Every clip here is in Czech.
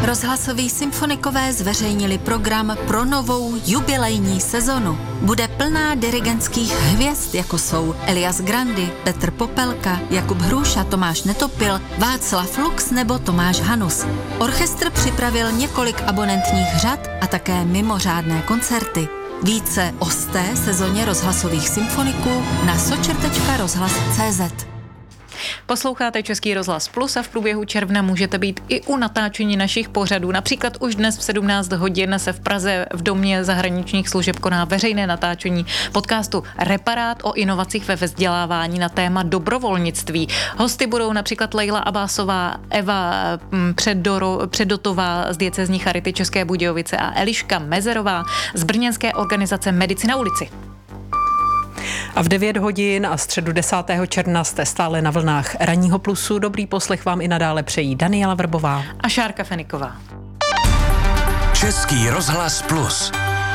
Rozhlasoví symfonikové zveřejnili program pro novou jubilejní sezonu. Bude plná dirigentských hvězd, jako jsou Elias Grandi, Petr Popelka, Jakub Hruša, Tomáš Netopil, Václav Lux nebo Tomáš Hanus. Orchestr připravil několik abonentních řad a také mimořádné koncerty. Více o té sezóně rozhlasových symfoniků na sočer.rozhlas.cz. Posloucháte Český rozhlas Plus a v průběhu června můžete být i u natáčení našich pořadů. Například už dnes v 17 hodin se v Praze v Domě zahraničních služeb koná veřejné natáčení podcastu Reparát o inovacích ve vzdělávání na téma dobrovolnictví. Hosty budou například Lejla Abásová, Eva Předotová z diecézní Charity České Budějovice a Eliška Mezerová z brněnské organizace Medici na ulici. A v 9 hodin a středu 10. června jste stále na vlnách Ranního Plusu. Dobrý poslech vám i nadále přejí Daniela Vrbová a Šárka Feniková. Český rozhlas Plus.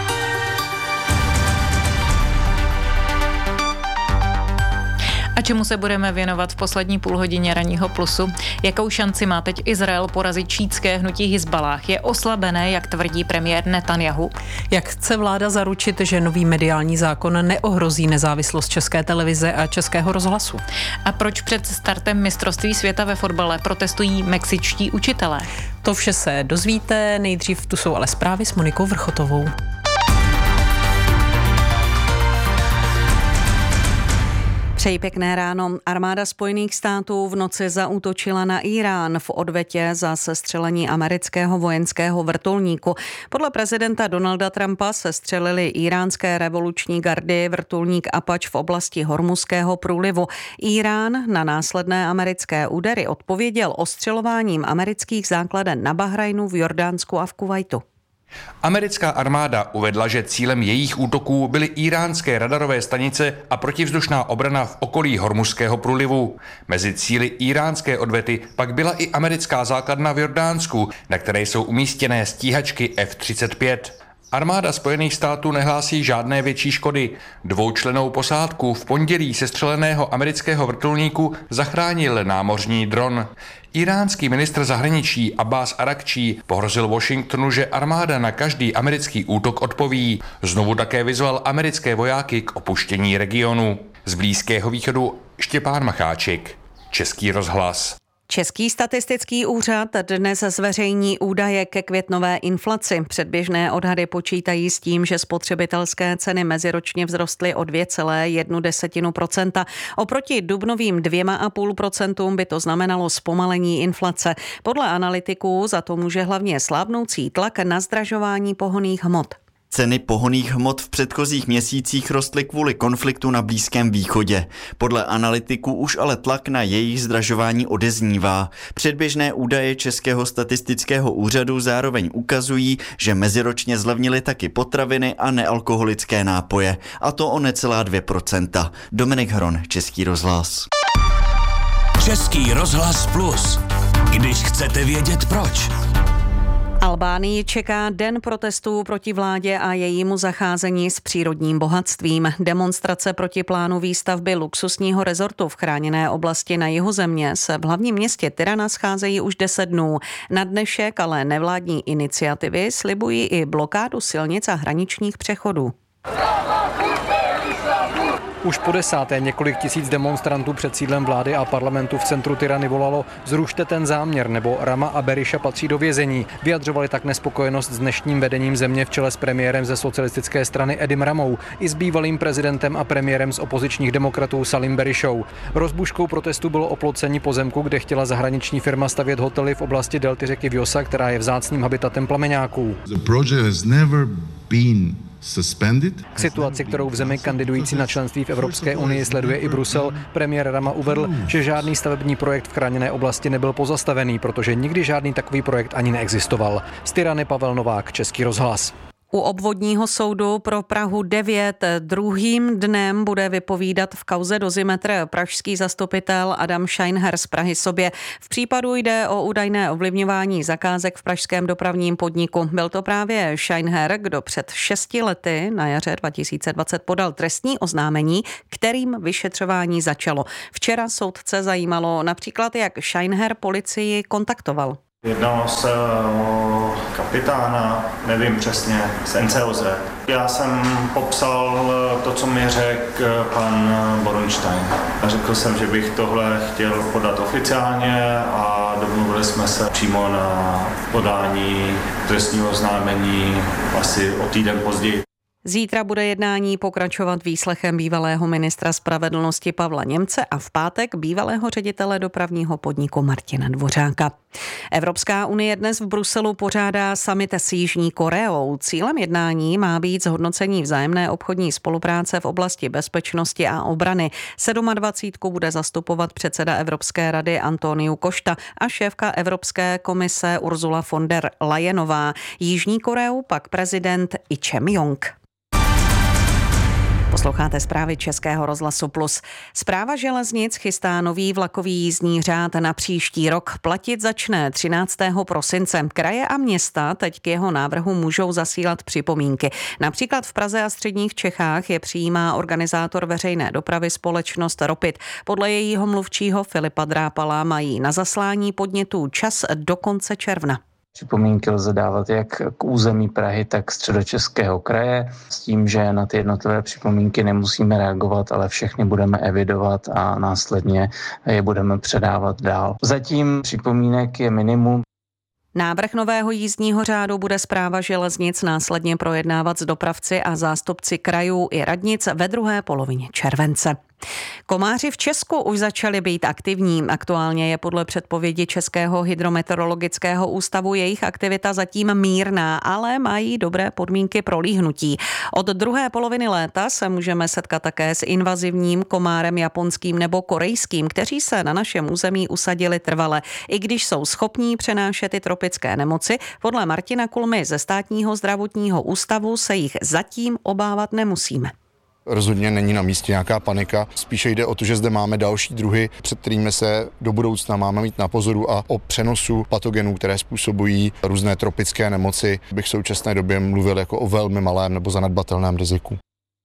A čemu se budeme věnovat v poslední půlhodině Ranního Plusu? Jakou šanci má teď Izrael porazit šítské hnutí Hizballáh? Je oslabené, jak tvrdí premiér Netanjahu? Jak chce vláda zaručit, že nový mediální zákon neohrozí nezávislost České televize a Českého rozhlasu? A proč před startem mistrovství světa ve fotbale protestují mexičtí učitelé? To vše se dozvíte, nejdřív tu jsou ale zprávy s Monikou Vrchotovou. Přeji pěkné ráno. Armáda Spojených států v noci zaútočila na Irán v odvetě za sestřelení amerického vojenského vrtulníku. Podle prezidenta Donalda Trumpa sestřelili iránské revoluční gardy vrtulník Apache v oblasti Hormuzského průlivu. Irán na následné americké údery odpověděl ostřelováním amerických základen na Bahrajnu, v Jordánsku a v Kuvajtu. Americká armáda uvedla, že cílem jejich útoků byly iránské radarové stanice a protivzdušná obrana v okolí Hormuzského průlivu. Mezi cíli iránské odvety pak byla i americká základna v Jordánsku, na které jsou umístěné stíhačky F-35. Armáda Spojených států nehlásí žádné větší škody. Dvoučlennou posádku v pondělí sestřeleného amerického vrtulníku zachránil námořní dron. Iránský ministr zahraničí Abbás Arakčí pohrozil Washingtonu, že armáda na každý americký útok odpoví. Znovu také vyzval americké vojáky k opuštění regionu. Z Blízkého východu Štěpán Macháček, Český rozhlas. Český statistický úřad dnes zveřejní údaje ke květnové inflaci. Předběžné odhady počítají s tím, že spotřebitelské ceny meziročně vzrostly o 2,1%. Oproti dubnovým 2,5% by to znamenalo zpomalení inflace. Podle analytiků za to může hlavně slábnoucí tlak na zdražování pohonných hmot. Ceny pohonných hmot v předchozích měsících rostly kvůli konfliktu na Blízkém východě. Podle analytiků už ale tlak na jejich zdražování odeznívá. Předběžné údaje Českého statistického úřadu zároveň ukazují, že meziročně zlevnily taky potraviny a nealkoholické nápoje, a to o necelá 2%. Dominik Hron, Český rozhlas. Český rozhlas Plus. Když chcete vědět proč. Albánii čeká den protestů proti vládě a jejímu zacházení s přírodním bohatstvím. Demonstrace proti plánu výstavby luxusního rezortu v chráněné oblasti na jihu země se v hlavním městě Tirana scházejí už 10 dnů. Na dnešek ale nevládní iniciativy slibují i blokádu silnic a hraničních přechodů. Už po 10. několik tisíc demonstrantů před sídlem vlády a parlamentu v centru Tirany volalo "Zrušte ten záměr" nebo "Rama a Berisha patří do vězení". Vyjadřovali tak nespokojenost s dnešním vedením země v čele s premiérem ze socialistické strany Edim Ramou i s bývalým prezidentem a premiérem z opozičních demokratů Salim Berishou. Rozbuškou protestu bylo oplocení pozemku, kde chtěla zahraniční firma stavět hotely v oblasti delty řeky Vjosa, která je vzácným habitatem plameňáků. K situaci, kterou v zemi kandidující na členství v Evropské unii sleduje i Brusel, premiér Rama uvedl, že žádný stavební projekt v chráněné oblasti nebyl pozastavený, protože nikdy žádný takový projekt ani neexistoval. Z Tirany Pavel Novák, Český rozhlas. U obvodního soudu pro Prahu 9 druhým dnem bude vypovídat v kauze Dozimetr pražský zastupitel Adam Scheinher z Prahy sobě. V případu jde o údajné ovlivňování zakázek v pražském dopravním podniku. Byl to právě Scheinher, kdo před 6 lety na jaře 2020 podal trestní oznámení, kterým vyšetřování začalo. Včera soudce zajímalo například, jak Scheinher policii kontaktoval. Jednalo se o kapitána, nevím přesně, z NCOZ. Já jsem popsal to, co mi řekl pan Boronstein. Řekl jsem, že bych tohle chtěl podat oficiálně a domluvili jsme se přímo na podání trestního oznámení asi o týden později. Zítra bude jednání pokračovat výslechem bývalého ministra spravedlnosti Pavla Němce a v pátek bývalého ředitele dopravního podniku Martina Dvořáka. Evropská unie dnes v Bruselu pořádá summit s Jižní Koreou. Cílem jednání má být zhodnocení vzájemné obchodní spolupráce v oblasti bezpečnosti a obrany. 27. bude zastupovat předseda Evropské rady Antoniu Costa a šéfka Evropské komise Ursula von der Leyenová. Jižní Koreu pak prezident Lee Jae-myung. Posloucháte zprávy Českého rozhlasu Plus. Správa železnic chystá nový vlakový jízdní řád na příští rok. Platit začne 13. prosince. Kraje a města teď k jeho návrhu můžou zasílat připomínky. Například v Praze a středních Čechách je přijímá organizátor veřejné dopravy společnost Ropit. Podle jejího mluvčího Filipa Drápala mají na zaslání podnětů čas do konce června. Připomínky lze dávat jak k území Prahy, tak Středočeského kraje, s tím, že na ty jednotlivé připomínky nemusíme reagovat, ale všechny budeme evidovat a následně je budeme předávat dál. Zatím připomínek je minimum. Návrh nového jízdního řádu bude správa železnic následně projednávat s dopravci a zástupci krajů i radnic ve druhé polovině července. Komáři v Česku už začali být aktivní. Aktuálně je podle předpovědi Českého hydrometeorologického ústavu jejich aktivita zatím mírná, ale mají dobré podmínky pro líhnutí. Od druhé poloviny léta se můžeme setkat také s invazivním komárem japonským nebo korejským, kteří se na našem území usadili trvale. I když jsou schopní přenášet i tropické nemoci, podle Martina Kulmy ze Státního zdravotního ústavu se jich zatím obávat nemusíme. Rozhodně není na místě nějaká panika, spíše jde o to, že zde máme další druhy, před kterými se do budoucna máme mít na pozoru a o přenosu patogenů, které způsobují různé tropické nemoci, bych v současné době mluvil jako o velmi malém nebo zanedbatelném riziku.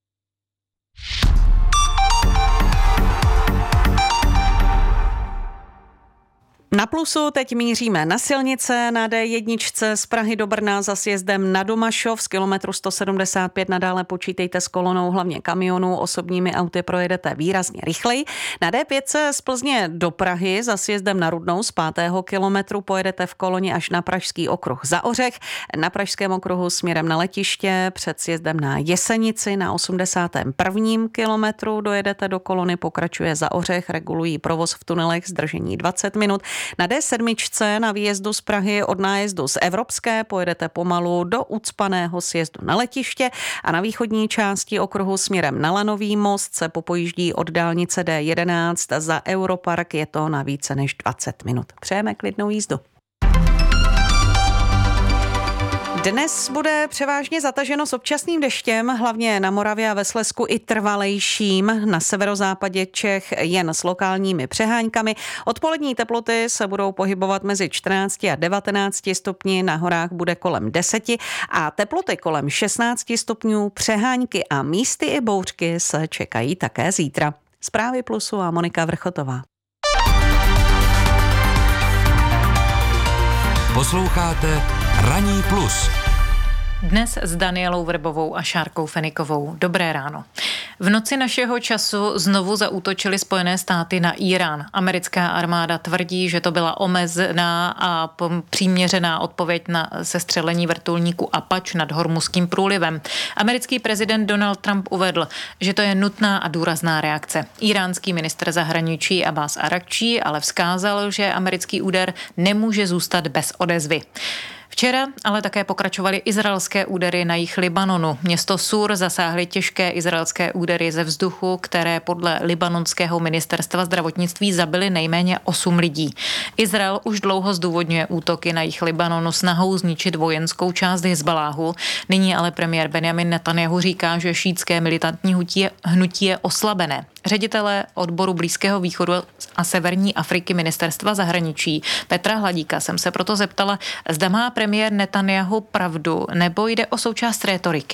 Na Plusu teď míříme na silnice, na D1 z Prahy do Brna za sjezdem na Domašov z kilometru 175 nadále počítejte s kolonou, hlavně kamionů, osobními auty projedete výrazně rychleji. Na D5 z Plzně do Prahy za sjezdem na Rudnou z 5. kilometru pojedete v koloně až na Pražský okruh za Ořech. Na Pražském okruhu směrem na letiště před sjezdem na Jesenici na 81. kilometru dojedete do kolony, pokračuje za Ořech, regulují provoz v tunelech, zdržení 20 minut. Na D7 na výjezdu z Prahy od nájezdu z Evropské pojedete pomalu do ucpaného sjezdu na letiště a na východní části okruhu směrem na Lanový most se popojíždí od dálnice D11 za Europark, je to na více než 20 minut. Přejeme klidnou jízdu. Dnes bude převážně zataženo s občasným deštěm, hlavně na Moravě a ve Slezsku i trvalejším. Na severozápadě Čech jen s lokálními přeháňkami. Odpolední teploty se budou pohybovat mezi 14 a 19 stupni, na horách bude kolem 10 a teploty kolem 16 stupňů, přeháňky a místy i bouřky se čekají také zítra. Zprávy Plusu a Monika Vrchotová. Posloucháte Ranní plus. Dnes s Danielou Vrbovou a Šárkou Fenikovou. Dobré ráno. V noci našeho času znovu zaútočily Spojené státy na Irán. Americká armáda tvrdí, že to byla omezená a přiměřená odpověď na sestřelení vrtulníku Apache nad Hormuzským průlivem. Americký prezident Donald Trump uvedl, že to je nutná a důrazná reakce. Iránský ministr zahraničí Abbas Araghchi ale vzkázal, že americký úder nemůže zůstat bez odezvy. Včera ale také pokračovaly izraelské údery na jih Libanonu. Město Sur zasáhly těžké izraelské údery ze vzduchu, které podle libanonského ministerstva zdravotnictví zabily nejméně 8 lidí. Izrael už dlouho zdůvodňuje útoky na jih Libanonu snahou zničit vojenskou část Hizbaláhu. Nyní ale premiér Benjamin Netanjahu říká, že šítské militantní hnutí je oslabené. Ředitele odboru Blízkého východu a Severní Afriky ministerstva zahraničí Petra Hladíka jsem se proto zeptala, zda má premiér Netanjahu pravdu, nebo jde o součást rétoriky.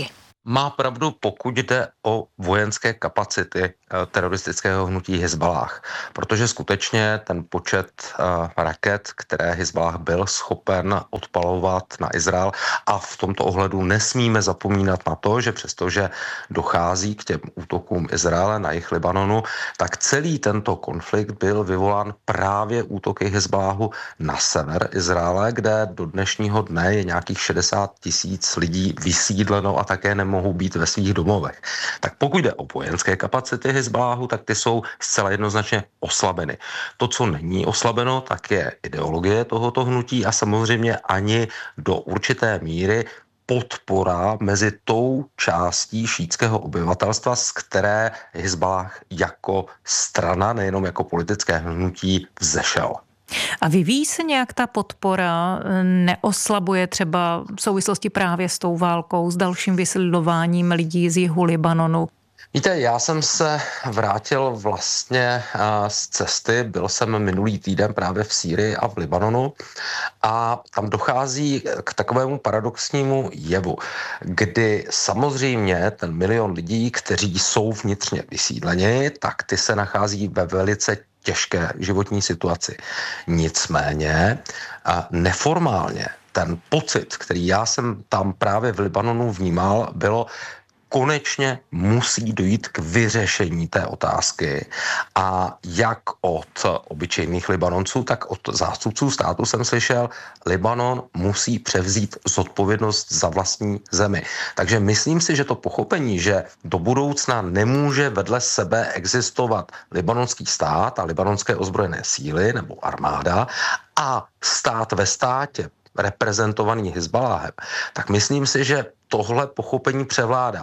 Má pravdu, pokud jde o vojenské kapacity teroristického hnutí Hizballáh, protože skutečně ten počet raket, které Hizballáh byl schopen odpalovat na Izrael, a v tomto ohledu nesmíme zapomínat na to, že přestože dochází k těm útokům Izraele na jih Libanonu, tak celý tento konflikt byl vyvolán právě útoky Hizballáhu na sever Izraele, kde do dnešního dne je nějakých 60 000 lidí vysídleno a také nemohou být ve svých domovech. Tak pokud jde o vojenské kapacity Hizballáhu, tak ty jsou zcela jednoznačně oslabeny. To, co není oslabeno, tak je ideologie tohoto hnutí a samozřejmě ani do určité míry podpora mezi tou částí šítského obyvatelstva, z které Hizballáh jako strana, nejenom jako politické hnutí, vzešel. A vyvíjí se nějak ta podpora, neoslabuje třeba v souvislosti právě s tou válkou, s dalším vysídlováním lidí z jihu Libanonu? Víte, já jsem se vrátil vlastně z cesty, byl jsem minulý týden právě v Sýrii a v Libanonu a tam dochází k takovému paradoxnímu jevu, kdy samozřejmě ten milion lidí, kteří jsou vnitřně vysídleni, tak ty se nachází ve velice těžké životní situaci. Nicméně neformálně ten pocit, který já jsem tam právě v Libanonu vnímal, bylo: konečně musí dojít k vyřešení té otázky a jak od obyčejných Libanonců, tak od zástupců státu jsem slyšel, Libanon musí převzít zodpovědnost za vlastní zemi. Takže myslím si, že to pochopení, že do budoucna nemůže vedle sebe existovat libanonský stát a libanonské ozbrojené síly nebo armáda a stát ve státě, reprezentovaný Hizballáhem, tak myslím si, že tohle pochopení převládá.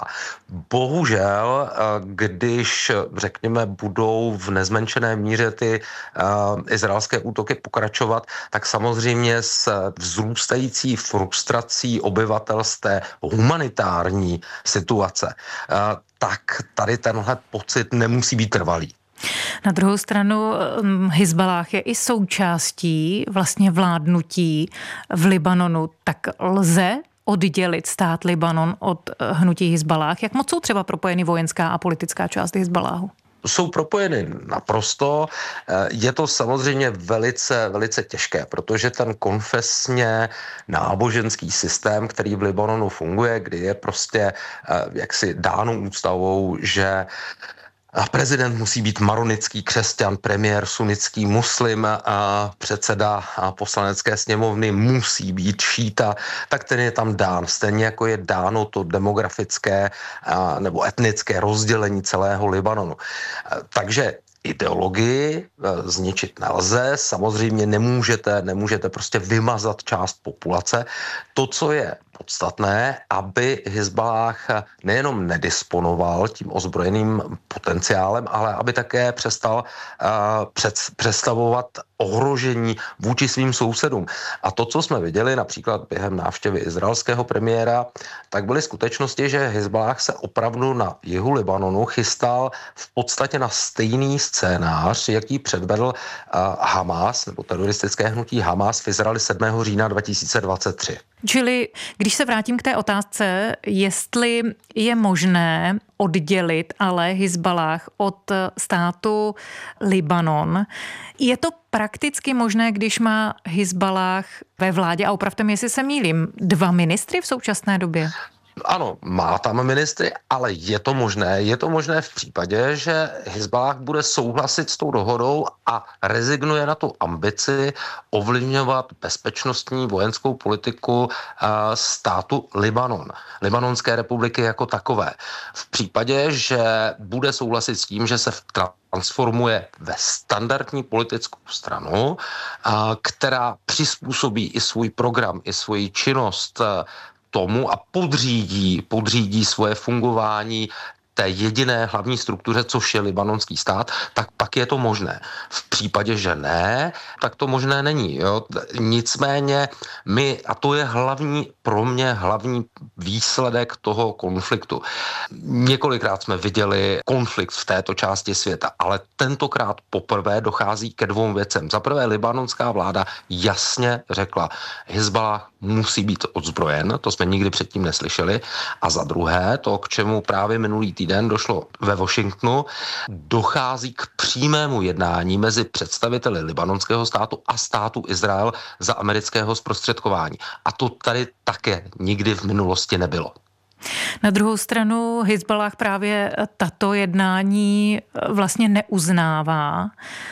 Bohužel, když, řekněme, budou v nezmenšené míře ty izraelské útoky pokračovat, tak samozřejmě s vzrůstající frustrací obyvatel z té humanitární situace, tak tady tenhle pocit nemusí být trvalý. Na druhou stranu Hizballáh je i součástí vlastně vládnutí v Libanonu. Tak lze oddělit stát Libanon od hnutí Hizballáh? Jak moc jsou třeba propojeny vojenská a politická část Hizballáhu? Jsou propojeny naprosto. Je to samozřejmě velice, velice těžké, protože ten konfesně náboženský systém, který v Libanonu funguje, kdy je prostě jaksi dáno ústavou, že prezident musí být maronitský křesťan, premiér sunnický muslim, předseda poslanecké sněmovny musí být šíta, tak ten je tam dán. Stejně jako je dáno to demografické nebo etnické rozdělení celého Libanonu. Takže ideologii zničit nelze, samozřejmě nemůžete prostě vymazat část populace. To, co je podstatné, aby Hizballáh nejenom nedisponoval tím ozbrojeným potenciálem, ale aby také přestal představovat ohrožení vůči svým sousedům. A to, co jsme viděli například během návštěvy izraelského premiéra, tak byly skutečnosti, že Hizballáh se opravdu na jihu Libanonu chystal v podstatě na stejný scénář, jaký předvedl Hamas, nebo teroristické hnutí Hamas v Izraeli 7. října 2023. Čili, když se vrátím k té otázce, jestli je možné oddělit ale Hizballáh od státu Libanon, je to prakticky možné, když má Hizballáh ve vládě, a opravte mě, jestli se mýlím, 2 ministry v současné době? Ano, má tam ministry, ale je to možné. Je to možné v případě, že Hizballáh bude souhlasit s tou dohodou a rezignuje na tu ambici ovlivňovat bezpečnostní vojenskou politiku státu Libanon, Libanonské republiky jako takové. V případě, že bude souhlasit s tím, že se transformuje ve standardní politickou stranu, která přizpůsobí i svůj program, i svoji činnost tomu a podřídí svoje fungování té jediné hlavní struktuře, což je libanonský stát, tak pak je to možné. V případě, že ne, tak to možné není. Jo? Nicméně my, a to je pro mě hlavní výsledek toho konfliktu. Několikrát jsme viděli konflikt v této části světa, ale tentokrát poprvé dochází ke dvou věcem. Za prvé, libanonská vláda jasně řekla, Hizballah musí být odzbrojen, to jsme nikdy předtím neslyšeli. A za druhé, to, k čemu právě minulý týden došlo ve Washingtonu, dochází k přímému jednání mezi představiteli libanonského státu a státu Izrael za amerického zprostředkování. A to tady také nikdy v minulosti nebylo. Na druhou stranu Hizballah právě tato jednání vlastně neuznává.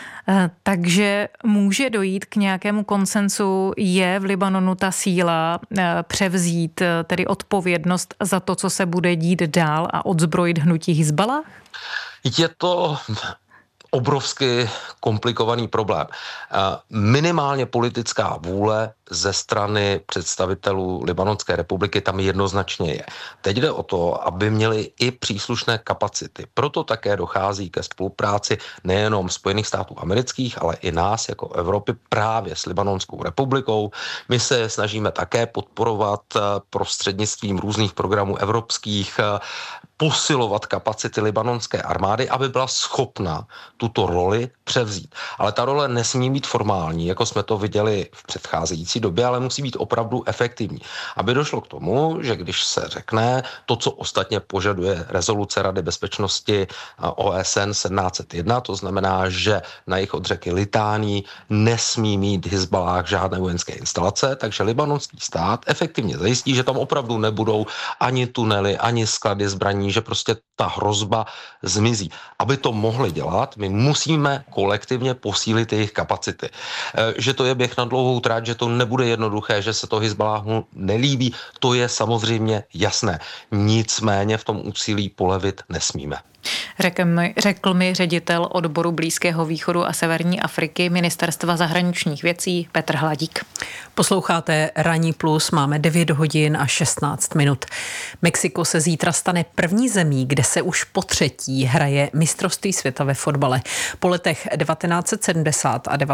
Takže může dojít k nějakému konsensu, je v Libanonu ta síla převzít tedy odpovědnost za to, co se bude dít dál a odzbrojit hnutí Hizballah? Je to obrovsky komplikovaný problém. Minimálně politická vůle ze strany představitelů Libanonské republiky tam jednoznačně je. Teď jde o to, aby měli i příslušné kapacity. Proto také dochází ke spolupráci nejenom Spojených států amerických, ale i nás jako Evropy právě s Libanonskou republikou. My se snažíme také podporovat prostřednictvím různých programů evropských, posilovat kapacity libanonské armády, aby byla schopna tuto roli převzít. Ale ta role nesmí být formální, jako jsme to viděli v předcházející době, ale musí být opravdu efektivní. Aby došlo k tomu, že když se řekne to, co ostatně požaduje rezoluce Rady bezpečnosti OSN 1701, to znamená, že na jih od řeky Litání nesmí mít Hizballah žádné vojenské instalace, takže libanonský stát efektivně zajistí, že tam opravdu nebudou ani tunely, ani sklady zbraní, že prostě ta hrozba zmizí. Aby to mohli dělat, my musíme kolektivně posílit jejich kapacity. Že to je běh na dlouhou trať, že to nebude jednoduché, že se to Hizballahu nelíbí, to je samozřejmě jasné. Nicméně v tom úsilí polevit nesmíme. Řekl mi ředitel odboru Blízkého východu a Severní Afriky Ministerstva zahraničních věcí Petr Hladík. Posloucháte Ranní plus, máme 9 hodin a 16 minut. Mexiko se zítra stane první zemí, kde se už po třetí hraje mistrovství světa ve fotbale. Po letech 1970 a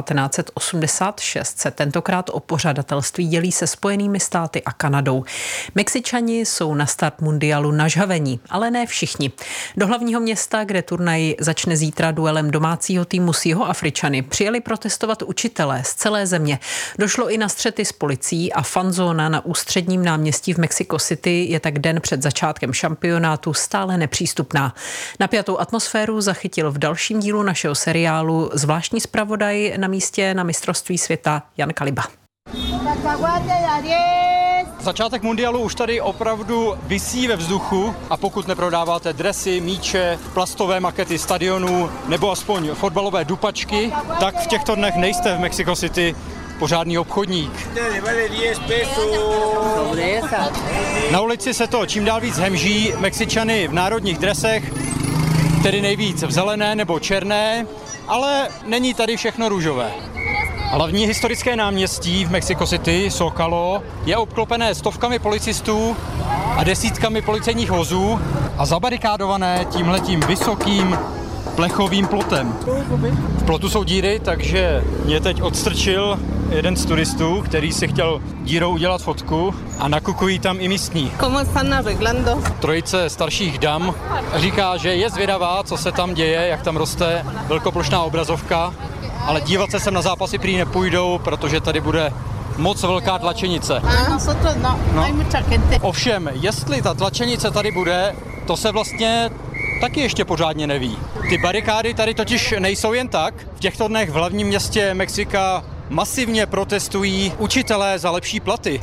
1986 se tentokrát o pořadatelství dělí se Spojenými státy a Kanadou. Mexičani jsou na start mundialu nažhavení, ale ne všichni. Do hlavního města, kde turnaj začne zítra duelem domácího týmu s Jihoafričany, přijeli protestovat učitelé z celé země. Došlo i na střety s policií a fanzóna na ústředním náměstí v Mexico City je tak den před začátkem šampionátu stále nepřístupná. Napjatou atmosféru zachytil v dalším dílu našeho seriálu zvláštní zpravodaj na místě na mistrovství světa Jan Kaliba. Začátek mundialu už tady opravdu visí ve vzduchu a pokud neprodáváte dresy, míče, plastové makety stadionů nebo aspoň fotbalové dupačky, tak v těchto dnech nejste v Mexico City pořádný obchodník. Na ulici se to čím dál víc hemží, Mexičany v národních dresech, tedy nejvíc v zelené nebo černé, ale není tady všechno růžové. Hlavní historické náměstí v Mexico City, Zócalo, je obklopené stovkami policistů a desítkami policejních vozů a zabarikádované tímhletím vysokým plechovým plotem. V plotu jsou díry, takže mě teď odstrčil jeden z turistů, který si chtěl dírou udělat fotku a nakukují tam i místní. Trojice starších dam říká, že je zvědavá, co se tam děje, jak tam roste velkoplošná obrazovka, ale dívat se sem na zápasy prý nepůjdou, protože tady bude moc velká tlačenice. No. Ovšem, jestli ta tlačenice tady bude, to se vlastně taky ještě pořádně neví. Ty barikády tady totiž nejsou jen tak. V těchto dnech v hlavním městě Mexika masivně protestují učitelé za lepší platy.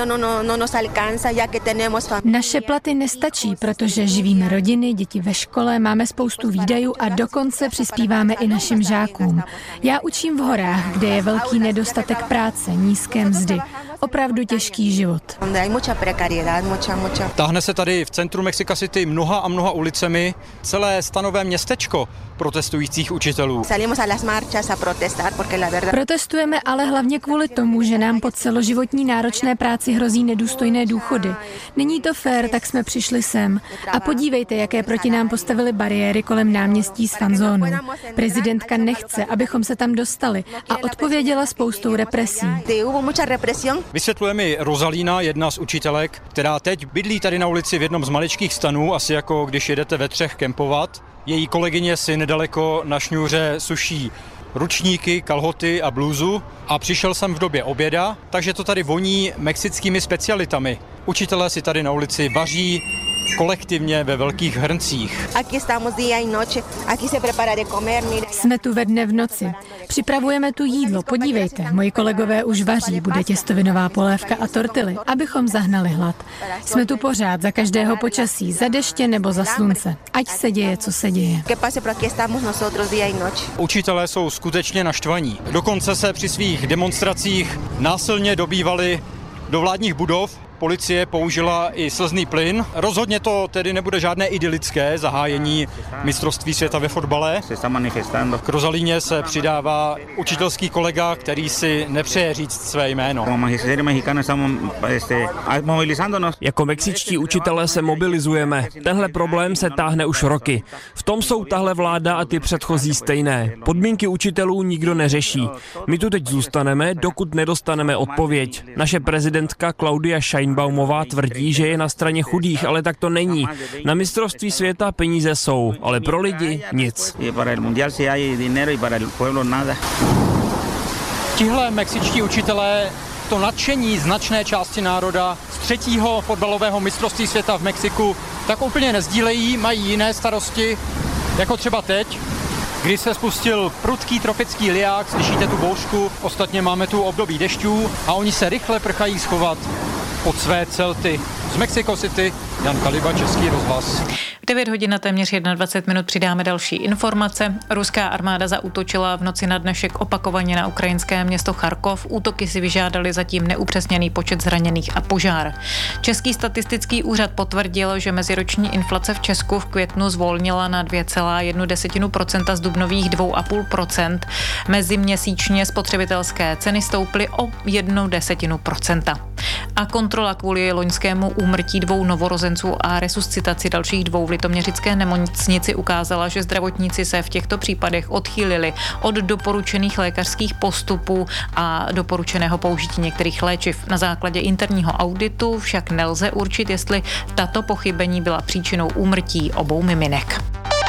Naše platy nestačí, protože živíme rodiny, děti ve škole, máme spoustu výdajů a dokonce přispíváme i našim žákům. Já učím v horách, kde je velký nedostatek práce, nízké mzdy. opravdu těžký život. Táhne se tady v centru Mexico City mnoha a mnoha ulicemi celé stanové městečko protestujících učitelů. Protestujeme ale hlavně kvůli tomu, že nám po celoživotní náročné práci hrozí nedůstojné důchody. Není to fér, tak jsme přišli sem. A podívejte, jaké proti nám postavili bariéry kolem náměstí s fanzónou. Prezidentka nechce, abychom se tam dostali a odpověděla spoustou represí. Vysvětluje mi Rosalína, jedna z učitelek, která teď bydlí tady na ulici v jednom z maličkých stanů, asi jako když jedete ve Třech kempovat. Její kolegyně si nedaleko na šňůře suší ručníky, kalhoty a blůzu a přišel jsem v době oběda, takže to tady voní mexickými specialitami. Učitelé si tady na ulici vaří kolektivně ve velkých hrncích. Jsme tu ve dne v noci. Připravujeme tu jídlo, podívejte. Moji kolegové už vaří, bude těstovinová polévka a tortily, abychom zahnali hlad. Jsme tu pořád, za každého počasí, za deště nebo za slunce. Ať se děje, co se děje. Učitelé jsou skutečně naštvaní. Dokonce se při svých demonstracích násilně dobývali do vládních budov. Policie použila i slzný plyn. Rozhodně to tedy nebude žádné idylické zahájení mistrovství světa ve fotbale. K Rosalíně se přidává učitelský kolega, který si nepřeje říct své jméno. Jako mexičtí učitelé se mobilizujeme. Tenhle problém se táhne už roky. V tom jsou tahle vláda a ty předchozí stejné. Podmínky učitelů nikdo neřeší. My tu teď zůstaneme, dokud nedostaneme odpověď. Naše prezidentka Claudia Sheinbaumová tvrdí, že je na straně chudých, ale tak to není. Na mistrovství světa peníze jsou, ale pro lidi nic. Tihle mexičtí učitelé to nadšení značné části národa z 3. fotbalového mistrovství světa v Mexiku tak úplně nezdílejí, mají jiné starosti, jako třeba teď, kdy se spustil prudký tropický liák, slyšíte tu bouřku, ostatně máme tu období dešťů a oni se rychle prchají schovat pod své celty. Z Mexico City, Jan Kaliba, Český rozhlas. V 9 hodin na téměř 21 minut přidáme další informace. Ruská armáda zaútočila v noci na dnešek opakovaně na ukrajinské město Charkov. Útoky si vyžádali zatím neupřesněný počet zraněných a požár. Český statistický úřad potvrdil, že meziroční inflace v Česku v květnu zvolnila na 2,1% z dubnových 2,5%. Meziměsíčně spotřebitelské ceny stouply o 0,1%. A kontrola kvůli loňskému úmrtí 2 novorozenců a resuscitaci dalších 2 v litoměřické nemocnici ukázala, že zdravotníci se v těchto případech odchýlili od doporučených lékařských postupů a doporučeného použití některých léčiv. Na základě interního auditu však nelze určit, jestli tato pochybení byla příčinou úmrtí obou miminek.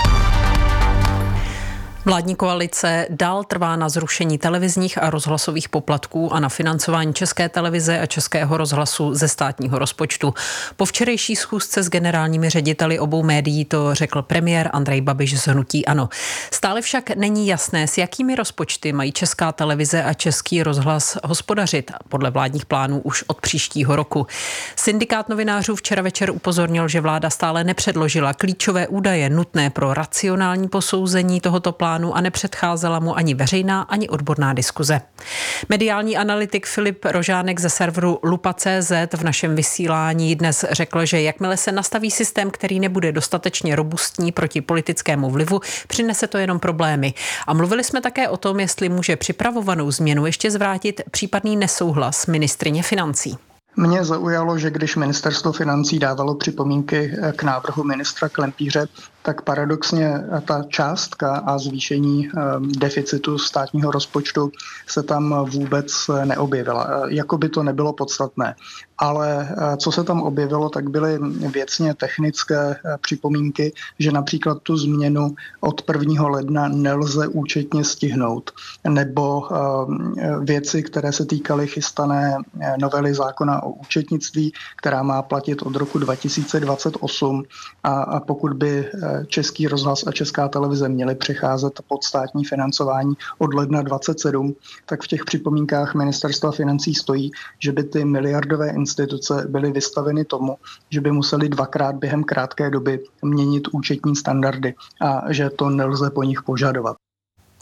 Vládní koalice dál trvá na zrušení televizních a rozhlasových poplatků a na financování České televize a Českého rozhlasu ze státního rozpočtu. Po včerejší schůzce s generálními řediteli obou médií to řekl premiér Andrej Babiš z hnutí ANO. Stále však není jasné, s jakými rozpočty mají Česká televize a Český rozhlas hospodařit podle vládních plánů už od příštího roku. Syndikát novinářů včera večer upozornil, že vláda stále nepředložila klíčové údaje nutné pro racionální posouzení tohoto plánu a nepředcházela mu ani veřejná, ani odborná diskuze. Mediální analytik Filip Rožánek ze serveru Lupa.cz v našem vysílání dnes řekl, že jakmile se nastaví systém, který nebude dostatečně robustní proti politickému vlivu, přinese to jenom problémy. A mluvili jsme také o tom, jestli může připravovanou změnu ještě zvrátit případný nesouhlas ministryně financí. Mě zaujalo, že když ministerstvo financí dávalo připomínky k návrhu ministra Klempíře, tak paradoxně ta částka a zvýšení deficitu státního rozpočtu se tam vůbec neobjevila. Jakoby to nebylo podstatné. Ale co se tam objevilo, tak byly věcně technické připomínky, že například tu změnu od 1. ledna nelze účetně stihnout. Nebo věci, které se týkaly chystané novely zákona o účetnictví, která má platit od roku 2028. A pokud by Český rozhlas a Česká televize měly přecházet pod státní financování od ledna 2027, tak v těch připomínkách ministerstva financí stojí, že by ty miliardové instituce byly vystaveny tomu, že by museli 2krát během krátké doby měnit účetní standardy a že to nelze po nich požadovat.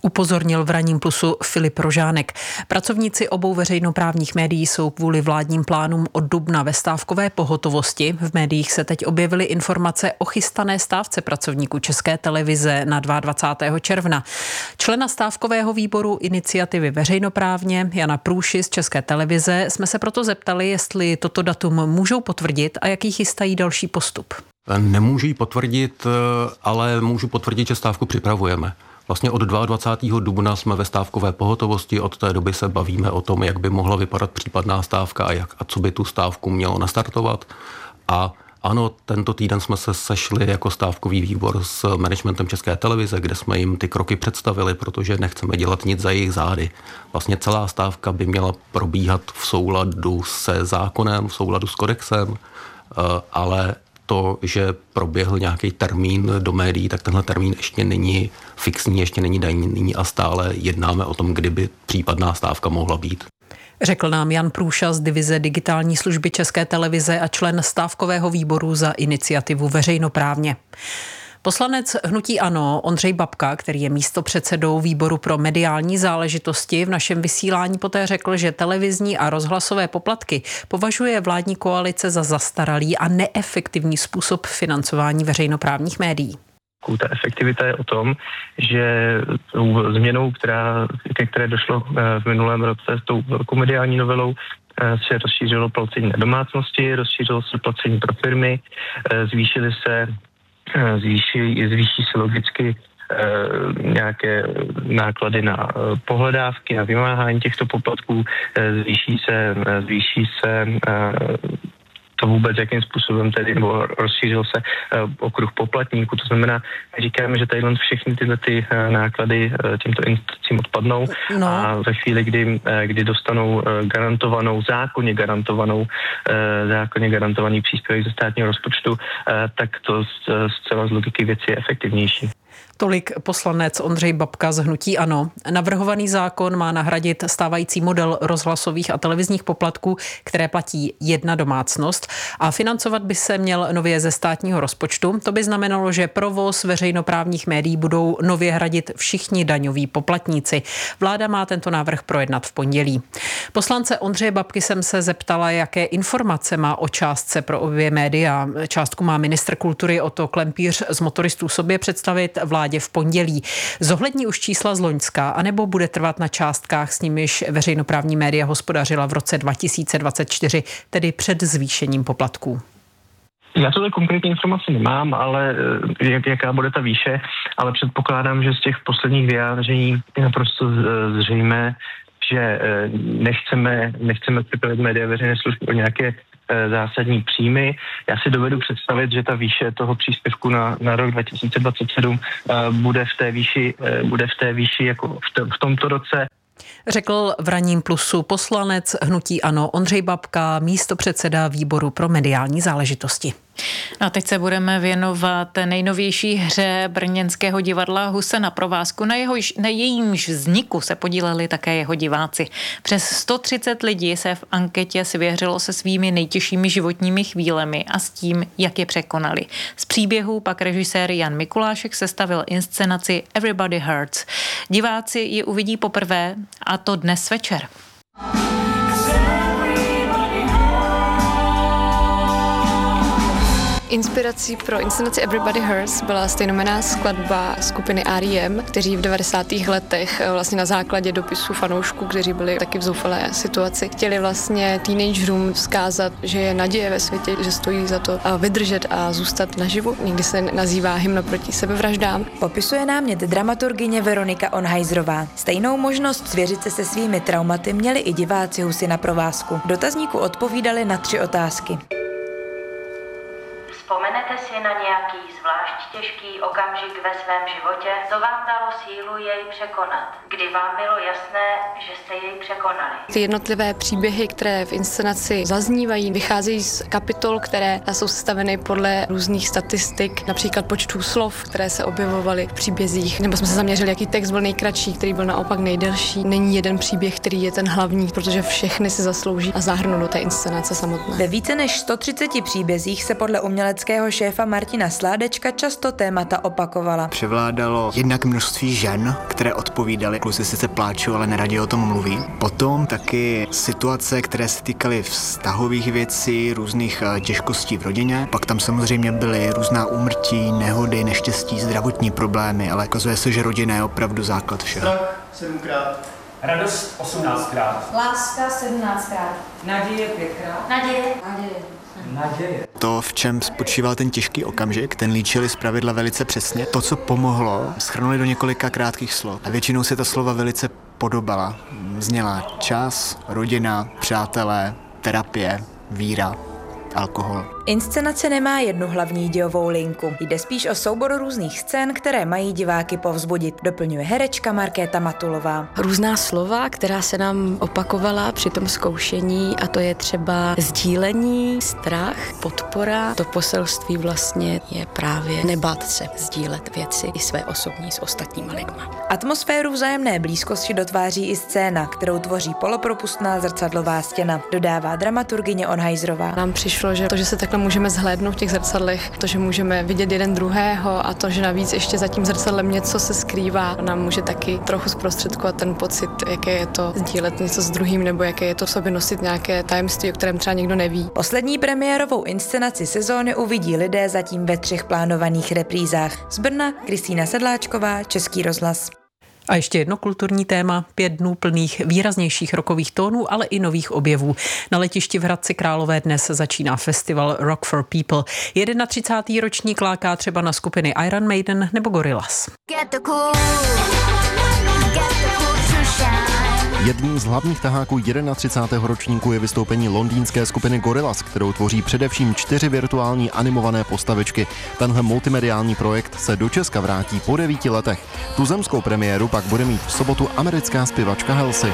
Upozornil v Ranním plusu Filip Rožánek. Pracovníci obou veřejnoprávních médií jsou kvůli vládním plánům od dubna ve stávkové pohotovosti. V médiích se teď objevily informace o chystané stávce pracovníků České televize na 22. června. Člena stávkového výboru iniciativy veřejnoprávně Jana Průši z České televize jsme se proto zeptali, jestli toto datum můžou potvrdit a jaký chystají další postup. Nemůžu ji potvrdit, ale můžu potvrdit, že stávku připravujeme. Vlastně od 22. dubna jsme ve stávkové pohotovosti, od té doby se bavíme o tom, jak by mohla vypadat případná stávka a co by tu stávku mělo nastartovat. A ano, tento týden jsme se sešli jako stávkový výbor s managementem České televize, kde jsme jim ty kroky představili, protože nechceme dělat nic za jejich zády. Vlastně celá stávka by měla probíhat v souladu se zákonem, v souladu s kodexem, ale to, že proběhl nějaký termín do médií, tak tenhle termín ještě není fixní, ještě není daný a stále jednáme o tom, kdyby případná stávka mohla být. Řekl nám Jan Průša z divize digitální služby České televize a člen stávkového výboru za iniciativu veřejnoprávně. Poslanec hnutí ANO Ondřej Babka, který je místopředsedou výboru pro mediální záležitosti, v našem vysílání poté řekl, že televizní a rozhlasové poplatky považuje vládní koalice za zastaralý a neefektivní způsob financování veřejnoprávních médií. Ta efektivita je o tom, že změnou, ke které došlo v minulém roce s tou velkou mediální novelou, se rozšířilo placení na domácnosti, rozšířilo se placení pro firmy, zvýší se logicky nějaké náklady na pohledávky, na vymáhání těchto poplatků, zvýší se to vůbec, jakým způsobem tedy, nebo rozšířil se okruh poplatníků. To znamená, říkáme, že tady všechny tyhle ty náklady těmto institucím odpadnou a ve chvíli, kdy dostanou zákonně garantovaný příspěvek ze státního rozpočtu, tak to zcela z logiky věci je efektivnější. Tolik poslanec Ondřej Babka z hnutí ANO. Navrhovaný zákon má nahradit stávající model rozhlasových a televizních poplatků, které platí jedna domácnost, a financovat by se měl nově ze státního rozpočtu. To by znamenalo, že provoz veřejnoprávních médií budou nově hradit všichni daňoví poplatníci. Vláda má tento návrh projednat v pondělí. Poslance Ondřeje Babky jsem se zeptala, jaké informace má o částce pro obě média. Částku má ministr kultury Otto Klempíř z Motoristů sobě představit vládě v pondělí. Zohlední už čísla z loňska, anebo bude trvat na částkách, s nimiž veřejnoprávní média hospodařila v roce 2024, tedy před zvýšením poplatků? Já tuhle konkrétní informaci nemám, ale jaká bude ta výše, ale předpokládám, že z těch posledních vyjádření je naprosto zřejmé, že nechceme připravit média veřejné služby o nějaké zásadní příjmy. Já si dovedu představit, že ta výše toho příspěvku na rok 2027 bude v té výši jako v tomto roce. Řekl v Ranním plusu poslanec hnutí ANO Ondřej Babka, místopředseda výboru pro mediální záležitosti. A teď se budeme věnovat nejnovější hře brněnského divadla Husa na provázku. Na jejímž vzniku se podíleli také jeho diváci. Přes 130 lidí se v anketě svěřilo se svými nejtěžšími životními chvílemi a s tím, jak je překonali. Z příběhu pak režisér Jan Mikulášek sestavil inscenaci Everybody Hurts. Diváci ji uvidí poprvé, a to dnes večer. Inspirací pro inscenaci Everybody Hurts byla stejnojmenná skladba skupiny R.E.M., kteří v 90. letech vlastně na základě dopisů fanoušků, kteří byli taky v zoufalé situaci, chtěli vlastně teenagerům vzkázat, že je naděje ve světě, že stojí za to vydržet a zůstat naživu. Někdy se nazývá hymna proti sebevraždám. Popisuje námět dramaturgyně Veronika Onhajzrová. Stejnou možnost svěřit se svými traumaty měli i diváci Husy na provázku. V dotazníku odpovídali na 3 otázky. Vzpomenete si na nějaký zvlášť těžký okamžik ve svém životě, co vám dalo sílu jej překonat? Kdy vám bylo jasné, že jste jej překonali? Ty jednotlivé příběhy, které v inscenaci zaznívají, vycházejí z kapitol, které jsou sestaveny podle různých statistik, například počtu slov, které se objevovaly v příbězích, nebo jsme se zaměřili, jaký text byl nejkratší, který byl naopak nejdelší. Není jeden příběh, který je ten hlavní, protože všechny si zaslouží a zahrnou do té inscenace samotné. Ve více než 130 příbězích se podle uměleckého šéfa Martina Sládečka čas často témata opakovala. Převládalo jednak množství žen, které odpovídaly, kluci sice pláčou, ale neradi o tom mluví. Potom taky situace, které se týkaly vztahových věcí, různých těžkostí v rodině. Pak tam samozřejmě byly různá úmrtí, nehody, neštěstí, zdravotní problémy, ale ukazuje se, že rodina je opravdu základ všeho. Strach 7krát, radost 18krát, láska 17krát, naděje 5krát, naděje. To, v čem spočíval ten těžký okamžik, ten líčili zpravidla velice přesně. To, co pomohlo, shrnuli do několika krátkých slov. A většinou se ta slova velice podobala. Zněla čas, rodina, přátelé, terapie, víra, alkohol. Inscenace nemá jednu hlavní dějovou linku. Jde spíš o soubor různých scén, které mají diváky povzbudit, doplňuje herečka Markéta Matulová. Různá slova, která se nám opakovala při tom zkoušení, a to je třeba sdílení, strach, podpora. To poselství vlastně je právě nebát se sdílet věci i své osobní s ostatníma lidma. Atmosféru vzájemné blízkosti dotváří i scéna, kterou tvoří polopropustná zrcadlová stěna, dodává dramaturgyně Onhajzrová. Nám přišlo, že to, že se takhle můžeme zhlédnout v těch zrcadlech, to, že můžeme vidět jeden druhého a to, že navíc ještě za tím zrcadlem něco se skrývá, nám může taky trochu zprostředkovat ten pocit, jaké je to sdílet něco s druhým, nebo jaké je to v sobě nosit nějaké tajemství, o kterém třeba nikdo neví. Poslední premiérovou inscenaci sezóny uvidí lidé zatím ve 3 plánovaných reprízách. Z Brna Kristýna Sedláčková, Český rozhlas. A ještě jedno kulturní téma, 5 dnů plných výraznějších rockových tónů, ale i nových objevů. Na letišti v Hradci Králové dnes začíná festival Rock for People. 31. ročník láká třeba na skupiny Iron Maiden nebo Gorillaz. Jedním z hlavních taháků 31. ročníku je vystoupení londýnské skupiny Gorillaz, kterou tvoří především 4 virtuální animované postavičky. Tenhle multimediální projekt se do Česka vrátí po 9 letech. Tuzemskou premiéru pak bude mít v sobotu americká zpěvačka Halsey.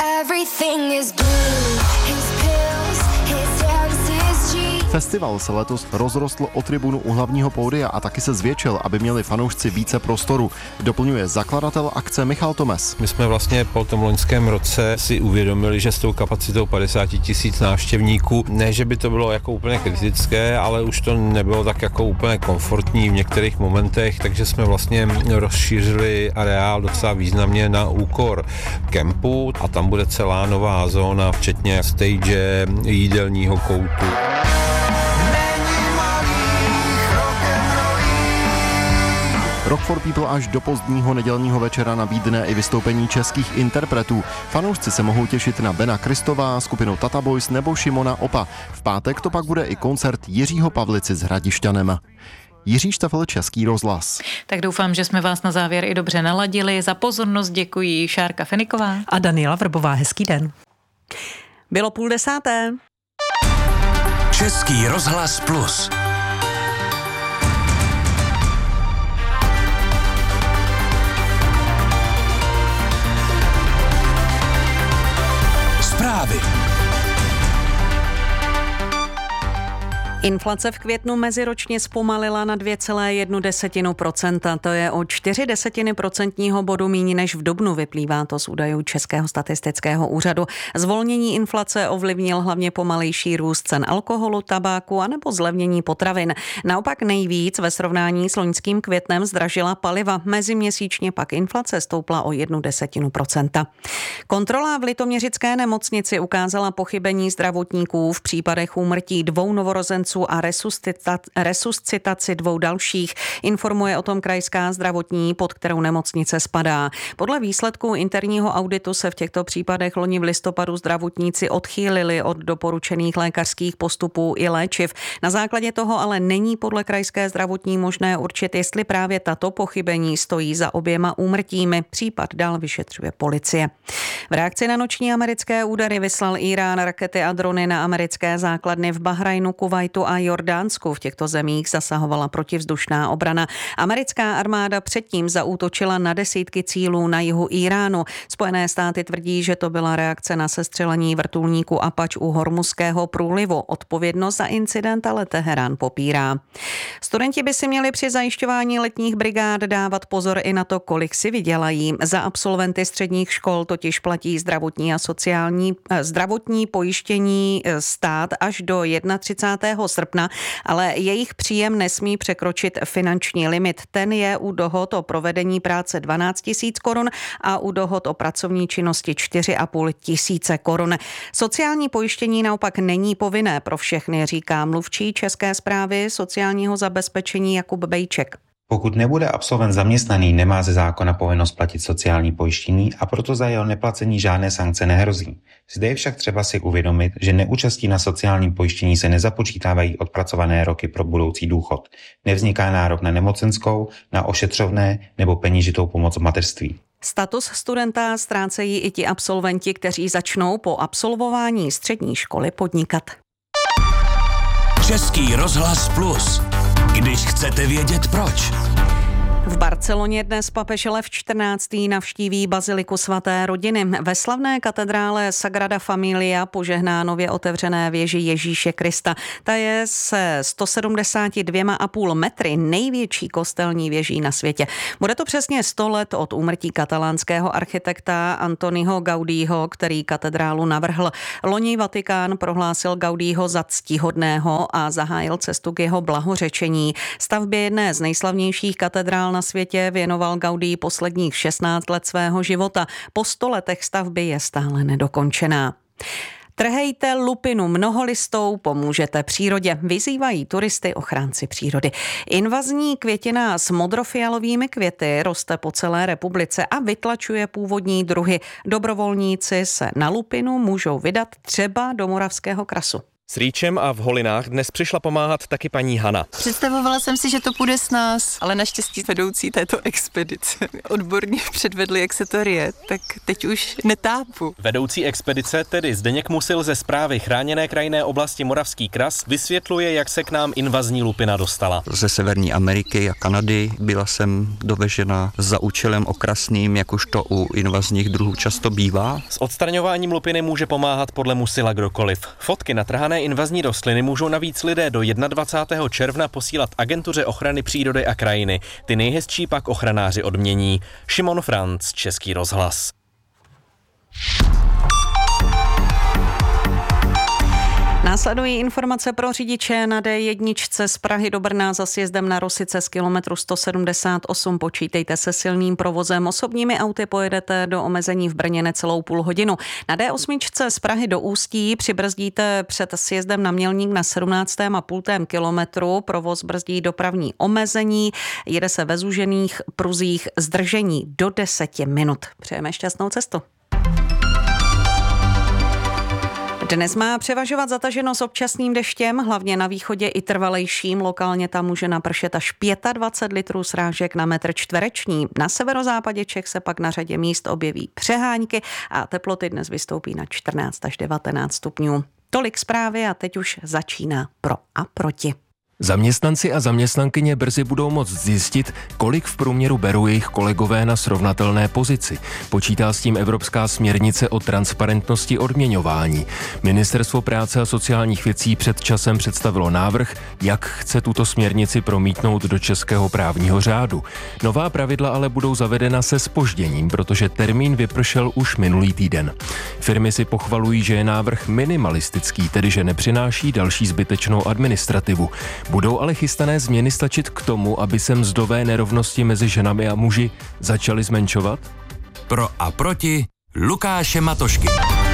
Festival se letos rozrostl o tribunu u hlavního pódia a taky se zvětšil, aby měli fanoušci více prostoru. Doplňuje zakladatel akce Michal Tomes. My jsme vlastně po tom loňském roce si uvědomili, že s tou kapacitou 50 000 návštěvníků, ne, že by to bylo jako úplně kritické, ale už to nebylo tak jako úplně komfortní v některých momentech, takže jsme vlastně rozšířili areál docela významně na úkor kempu a tam bude celá nová zóna, včetně stage, jídelního koutu. Rock for People až do pozdního nedělního večera nabídne i vystoupení českých interpretů. Fanoušci se mohou těšit na Bena Kristová, skupinu Tata Boys nebo Šimona Opa. V pátek to pak bude i koncert Jiřího Pavlici s Hradišťanem. Jiří Štafel, Český rozhlas. Tak doufám, že jsme vás na závěr i dobře naladili. Za pozornost děkuji Šárka Feniková a Daniela Vrbová. Hezký den. Bylo 9:30. Český rozhlas Plus. Zprávy. Inflace v květnu meziročně zpomalila na 2,1%. To je o 0,4 procentního bodu míň než v dubnu, vyplývá to z údajů Českého statistického úřadu. Zvolnění inflace ovlivnil hlavně pomalejší růst cen alkoholu, tabáku anebo zlevnění potravin. Naopak nejvíc ve srovnání s loňským květnem zdražila paliva. Meziměsíčně pak inflace stoupla o 0,1%. Kontrola v litoměřické nemocnici ukázala pochybení zdravotníků v případech úmrtí 2 novorozenců a resuscitaci 2 dalších. Informuje o tom krajská zdravotní, pod kterou nemocnice spadá. Podle výsledků interního auditu se v těchto případech loni v listopadu zdravotníci odchýlili od doporučených lékařských postupů i léčiv. Na základě toho ale není podle krajské zdravotní možné určit, jestli právě tato pochybení stojí za oběma úmrtími. Případ dál vyšetřuje policie. V reakci na noční americké údery vyslal Írán rakety a drony na americké základny v Bahrajnu, Kuvajtu a Jordánsku. V těchto zemích zasahovala protivzdušná obrana. Americká armáda předtím zaútočila na desítky cílů na jihu Iránu. Spojené státy tvrdí, že to byla reakce na sestřelení vrtulníku Apač u Hormuzského průlivu. Odpovědnost za incident ale Teherán popírá. Studenti by si měli při zajišťování letních brigád dávat pozor i na to, kolik si vydělají. Za absolventy středních škol totiž platí zdravotní a zdravotní pojištění stát až do 31. srpna, ale jejich příjem nesmí překročit finanční limit. Ten je u dohod o provedení práce 12 000 korun a u dohod o pracovní činnosti 4,5 tisíce korun. Sociální pojištění naopak není povinné pro všechny, říká mluvčí České správy sociálního zabezpečení Jakub Bejček. Pokud nebude absolvent zaměstnaný, nemá ze zákona povinnost platit sociální pojištění a proto za jeho neplacení žádné sankce nehrozí. Zde je však třeba si uvědomit, že neúčastí na sociálním pojištění se nezapočítávají odpracované roky pro budoucí důchod. Nevzniká nárok na nemocenskou, na ošetřovné nebo peněžitou pomoc v mateřství. Status studenta ztrácejí i ti absolventi, kteří začnou po absolvování střední školy podnikat. Český rozhlas Plus. Když chcete vědět proč. V Barceloně dnes papež Lev XIV. Navštíví baziliku svaté rodiny. Ve slavné katedrále Sagrada Familia požehná nově otevřené věži Ježíše Krista. Ta je se 172,5 metry největší kostelní věží na světě. Bude to přesně 100 let od úmrtí katalánského architekta Antoniho Gaudího, který katedrálu navrhl. Loni Vatikán prohlásil Gaudího za ctihodného a zahájil cestu k jeho blahořečení. Stavbě jedné z nejslavnějších katedrál na světě věnoval Gaudí posledních 16 let svého života. Po 100 letech stavby je stále nedokončená. Trhejte lupinu mnoholistou, pomůžete přírodě, vyzývají turisty ochránci přírody. Invazní květina s modrofialovými květy roste po celé republice a vytlačuje původní druhy. Dobrovolníci se na lupinu můžou vydat třeba do Moravského krasu. S rýčem a v holinách dnes přišla pomáhat taky paní Hana. Představovala jsem si, že to půjde s nás, ale naštěstí vedoucí této expedice odborně předvedli, jak se to rije, tak teď už netápu. Vedoucí expedice, tedy Zdeněk Musil ze Správy chráněné krajinné oblasti Moravský kras, vysvětluje, jak se k nám invazní lupina dostala. Ze Severní Ameriky a Kanady byla jsem dovežena za účelem okrasným, jakožto u invazních druhů často bývá. S odstraňováním lupiny může pomáhat podle Musila kdokoliv. Fotky natrhané invazní rostliny můžou navíc lidé do 21. června posílat Agentuře ochrany přírody a krajiny. Ty nejhezčí pak ochranáři odmění. Šimon Franc, Český rozhlas. Následují informace pro řidiče na D1 z Prahy do Brna za sjezdem na Rosice z kilometru 178. Počítejte se silným provozem. Osobními auty pojedete do omezení v Brně necelou půl hodinu. Na D8 z Prahy do Ústí přibrzdíte před sjezdem na Mělník na 17,5 kilometru. Provoz brzdí dopravní omezení. Jede se ve zúžených pruzích zdržení do 10 minut. Přejeme šťastnou cestu. Dnes má převažovat zataženost občasným deštěm, hlavně na východě i trvalejším. Lokálně tam může napršet až 25 litrů srážek na metr čtvereční. Na severozápadě Čech se pak na řadě míst objeví přehánky a teploty dnes vystoupí na 14 až 19 stupňů. Tolik zprávy a teď už začíná Pro a proti. Zaměstnanci a zaměstnankyně brzy budou moct zjistit, kolik v průměru berou jejich kolegové na srovnatelné pozici. Počítá s tím Evropská směrnice o transparentnosti odměňování. Ministerstvo práce a sociálních věcí před časem představilo návrh, jak chce tuto směrnici promítnout do českého právního řádu. Nová pravidla ale budou zavedena se zpožděním, protože termín vypršel už minulý týden. Firmy si pochvalují, že je návrh minimalistický, tedy že nepřináší další zbytečnou administrativu. Budou ale chystané změny stačit k tomu, aby se mzdové nerovnosti mezi ženami a muži začaly zmenšovat? Pro a proti Lukáše Matošky.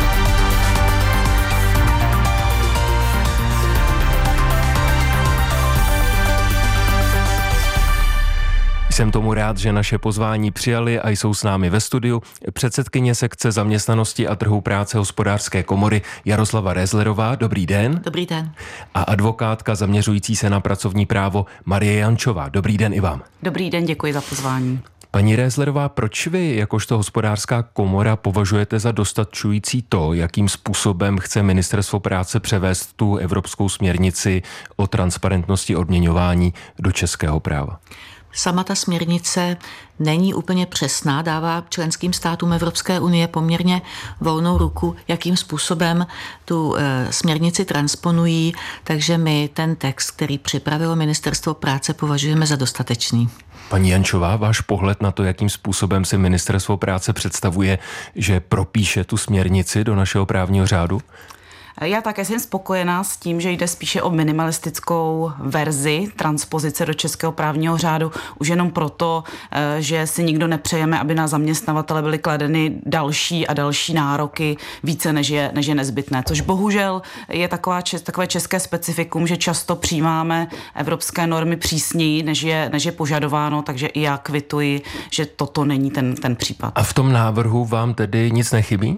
Jsem tomu rád, že naše pozvání přijali a jsou s námi ve studiu předsedkyně sekce zaměstnanosti a trhu práce Hospodářské komory Jaroslava Rézlerová. Dobrý den. Dobrý den. A advokátka zaměřující se na pracovní právo Marie Jančová. Dobrý den i vám. Dobrý den, děkuji za pozvání. Paní Rézlerová, proč vy, jakožto Hospodářská komora, považujete za dostačující to, jakým způsobem chce Ministerstvo práce převést tu evropskou směrnici o transparentnosti odměňování do českého práva? Sama ta směrnice není úplně přesná, dává členským státům Evropské unie poměrně volnou ruku, jakým způsobem tu směrnici transponují, takže my ten text, který připravilo Ministerstvo práce, považujeme za dostatečný. Paní Jančová, váš pohled na to, jakým způsobem si Ministerstvo práce představuje, že propíše tu směrnici do našeho právního řádu? Já také jsem spokojená s tím, že jde spíše o minimalistickou verzi transpozice do českého právního řádu, už jenom proto, že si nikdo nepřejeme, aby na zaměstnavatele byly kladeny další a další nároky více než je nezbytné, což bohužel je takové české specifikum, že často přijímáme evropské normy přísněji, než je požadováno, takže i já kvituji, že toto není ten případ. A v tom návrhu vám tedy nic nechybí?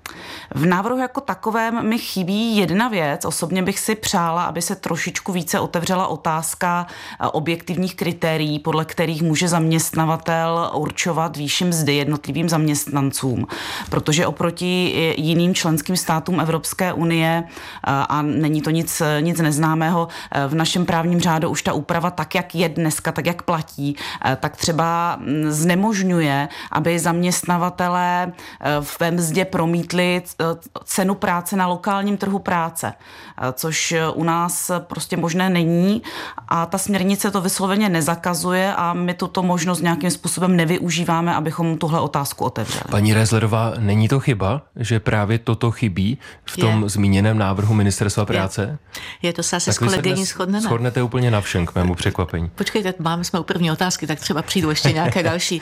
V návrhu jako takovém mi chybí jedna věc. Osobně bych si přála, aby se trošičku více otevřela otázka objektivních kritérií, podle kterých může zaměstnavatel určovat výši mzdy jednotlivým zaměstnancům. Protože oproti jiným členským státům Evropské unie, a není to nic neznámého, v našem právním řádu už ta úprava tak, jak je dneska, tak, jak platí, tak třeba znemožňuje, aby zaměstnavatelé ve mzdě promítli cenu práce na lokálním trhu práce, což u nás prostě možné není a ta směrnice to vysloveně nezakazuje a my tuto možnost nějakým způsobem nevyužíváme, abychom tuhle otázku otevřeli. Paní Rézlerová, není to chyba, že právě toto chybí v tom zmíněném návrhu Ministerstva práce? Je to zase s kolegyní shodneme. Shodnete úplně na všem, k mému překvapení. Počkejte, jsme u první otázky, tak třeba přijdu ještě nějaké další.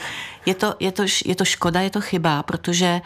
Je to škoda, je to chyba, protože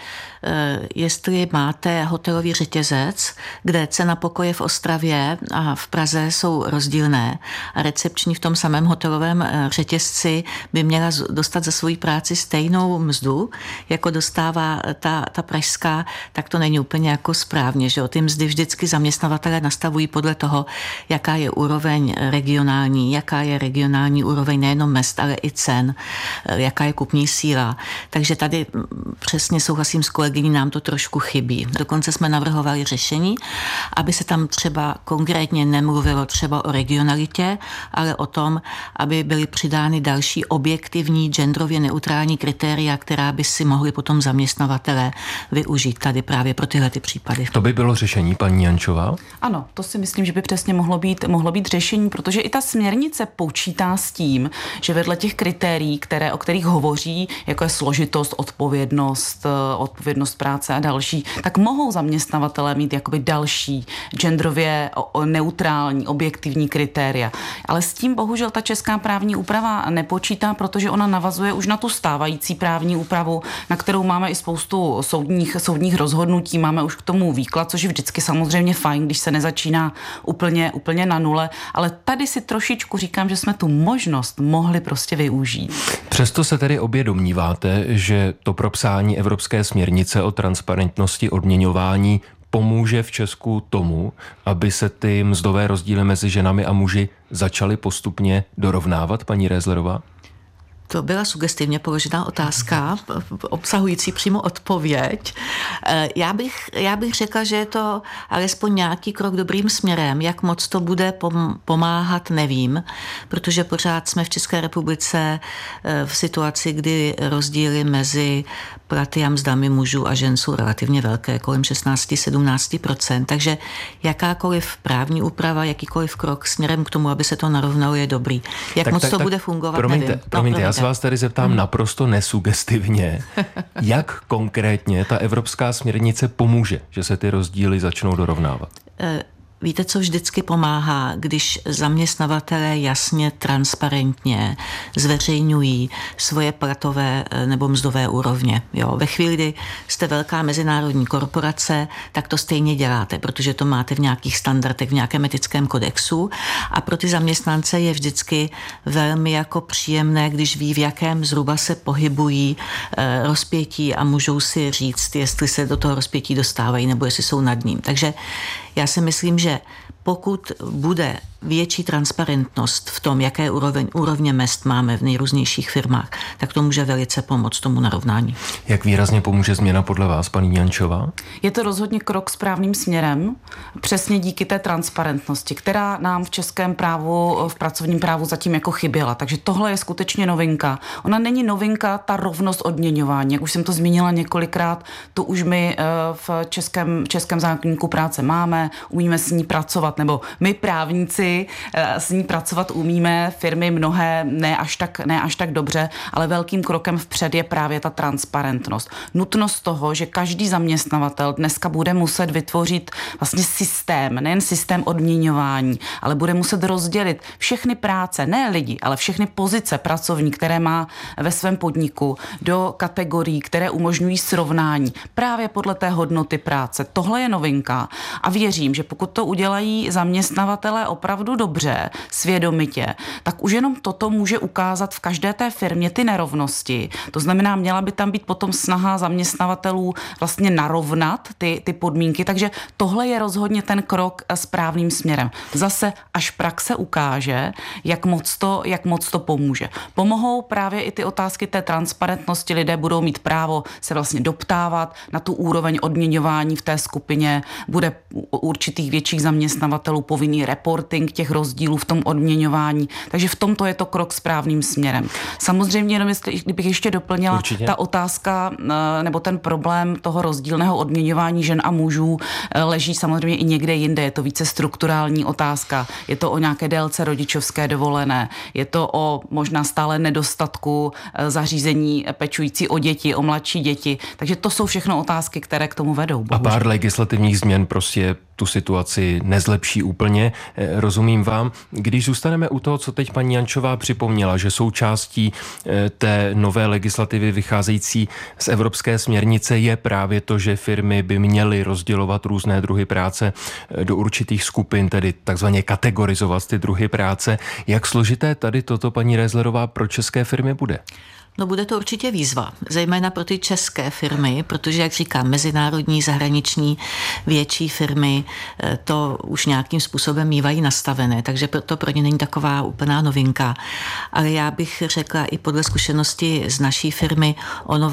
jestli máte hotelový řetězec, kde cena pokoje v Ostravě a v Praze jsou rozdílné a recepční v tom samém hotelovém řetězci by měla dostat za svoji práci stejnou mzdu, jako dostává ta pražská, tak to není úplně jako správně, že ty mzdy vždycky zaměstnavatelé nastavují podle toho, jaká je úroveň regionální, jaká je regionální úroveň nejenom mezd, ale i cen, jaká je kupní síla. Takže tady přesně souhlasím s kolegyní, nám to trošku chybí. Dokonce jsme navrhovali řešení, aby se tam třeba konkrétně nemluvilo třeba o regionalitě, ale o tom, aby byly přidány další objektivní, genderově neutrální kritéria, která by si mohli potom zaměstnavatelé využít tady právě pro tyhle ty případy. To by bylo řešení, paní Jančová? Ano, to si myslím, že by přesně mohlo být řešení, protože i ta směrnice počítá s tím, že vedle těch kritérií, o kterých hovoří, jako je složitost, odpovědnost práce a další, tak mohou zaměstnavatelé mít jakoby další genderově neutrální, objektivní kritéria. Ale s tím bohužel ta česká právní úprava nepočítá, protože ona navazuje už na tu stávající právní úpravu, na kterou máme i spoustu soudních rozhodnutí, máme už k tomu výklad, což je vždycky samozřejmě fajn, když se nezačíná úplně na nule, ale tady si trošičku říkám, že jsme tu možnost mohli prostě využít. Přesto se tedy obě domníváte, že to propsání evropské směrnice o transparentnosti odměňování pomůže v Česku tomu, aby se ty mzdové rozdíly mezi ženami a muži začaly postupně dorovnávat, paní Rézlerová? To byla sugestivně položená otázka, obsahující přímo odpověď. Já bych řekla, že je to alespoň nějaký krok dobrým směrem. Jak moc to bude pomáhat, nevím, protože pořád jsme v České republice v situaci, kdy rozdíly mezi platy a mzdami mužů a žen jsou relativně velké, kolem 16-17%. Takže jakákoliv právní úprava, jakýkoliv krok směrem k tomu, aby se to narovnalo, je dobrý. Jak moc to bude fungovat, nevím. Promiňte, já se vás tady zeptám naprosto nesugestivně. Jak konkrétně ta evropská směrnice pomůže, že se ty rozdíly začnou dorovnávat? Víte, co vždycky pomáhá, když zaměstnavatelé jasně, transparentně zveřejňují svoje platové nebo mzdové úrovně. Jo, ve chvíli, kdy jste velká mezinárodní korporace, tak to stejně děláte, protože to máte v nějakých standardech, v nějakém etickém kodexu a pro ty zaměstnance je vždycky velmi jako příjemné, když ví, v jakém zhruba se pohybují rozpětí a můžou si říct, jestli se do toho rozpětí dostávají nebo jestli jsou nad ním. Takže já si myslím, že pokud bude větší transparentnost v tom, jaké úrovně mezd máme v nejrůznějších firmách, tak to může velice pomoct tomu narovnání. Jak výrazně pomůže změna podle vás, paní Jančová? Je to rozhodně krok správným směrem, přesně díky té transparentnosti, která nám v českém právu, v pracovním právu zatím jako chyběla. Takže tohle je skutečně novinka. Ona není novinka, ta rovnost odměňování. Jak už jsem to zmínila několikrát, to už my v českém zákoníku práce máme, umíme s ní pracovat, nebo my právníci si, s ní pracovat umíme, firmy mnohé ne až tak dobře, ale velkým krokem vpřed je právě ta transparentnost. Nutnost toho, že každý zaměstnavatel dneska bude muset vytvořit vlastně systém, nejen systém odměňování, ale bude muset rozdělit všechny práce, ne lidi, ale všechny pozice pracovní, které má ve svém podniku, do kategorií, které umožňují srovnání právě podle té hodnoty práce. Tohle je novinka a věřím, že pokud to udělají zaměstnavatelé opravdu dobře, svědomitě, tak už jenom toto může ukázat v každé té firmě ty nerovnosti. To znamená, měla by tam být potom snaha zaměstnavatelů vlastně narovnat ty podmínky, takže tohle je rozhodně ten krok správným směrem. Zase až praxe ukáže, jak moc to pomůže. Pomohou právě i ty otázky té transparentnosti, lidé budou mít právo se vlastně doptávat na tu úroveň odměňování v té skupině, bude u určitých větších zaměstnavatelů povinný reporting těch rozdílů v tom odměňování, takže v tomto je to krok správným směrem. Samozřejmě, jenom kdybych ještě doplnila, určitě. Ta otázka nebo ten problém toho rozdílného odměňování žen a mužů leží samozřejmě i někde jinde, je to více strukturální otázka, je to o nějaké délce rodičovské dovolené, je to o možná stále nedostatku zařízení pečující o děti, o mladší děti, takže to jsou všechno otázky, které k tomu vedou. Bohužel. A pár legislativních změn prostě tu situaci nezlepší úplně. Rozumím vám. Když zůstaneme u toho, co teď paní Jančová připomněla, že součástí té nové legislativy vycházející z evropské směrnice je právě to, že firmy by měly rozdělovat různé druhy práce do určitých skupin, tedy takzvaně kategorizovat ty druhy práce. Jak složité tady toto, paní Rézlerová, pro české firmy bude? No bude to určitě výzva, zejména pro ty české firmy, protože, jak říkám, mezinárodní, zahraniční, větší firmy to už nějakým způsobem mívají nastavené, takže to pro ně není taková úplná novinka. Ale já bych řekla i podle zkušenosti z naší firmy, ono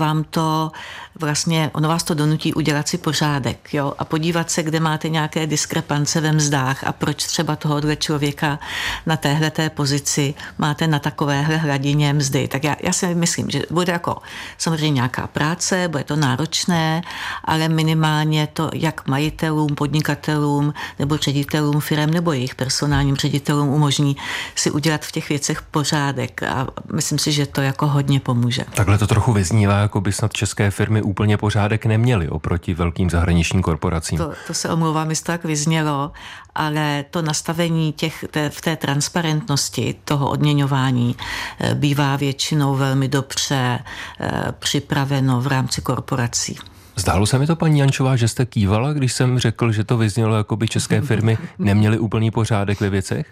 vás to donutí udělat si pořádek, jo, a podívat se, kde máte nějaké diskrepance ve mzdách a proč třeba tohohle člověka na téhleté pozici máte na takovéhle hladině mzdy. Tak já si myslím, že bude jako samozřejmě nějaká práce, bude to náročné, ale minimálně to jak majitelům, podnikatelům nebo ředitelům firem nebo jejich personálním ředitelům umožní si udělat v těch věcech pořádek a myslím si, že to jako hodně pomůže. Takhle to trochu vyznívá, jako by snad české firmy úplně pořádek neměly oproti velkým zahraničním korporacím. To se omlouvám, jestli to tak vyznělo, ale to nastavení v té transparentnosti toho odměňování bývá většinou velmi dobře připraveno v rámci korporací. Zdálo se mi to, paní Jančová, že jste kývala, když jsem řekl, že to vyznělo, jako by české firmy neměly úplný pořádek ve věcech?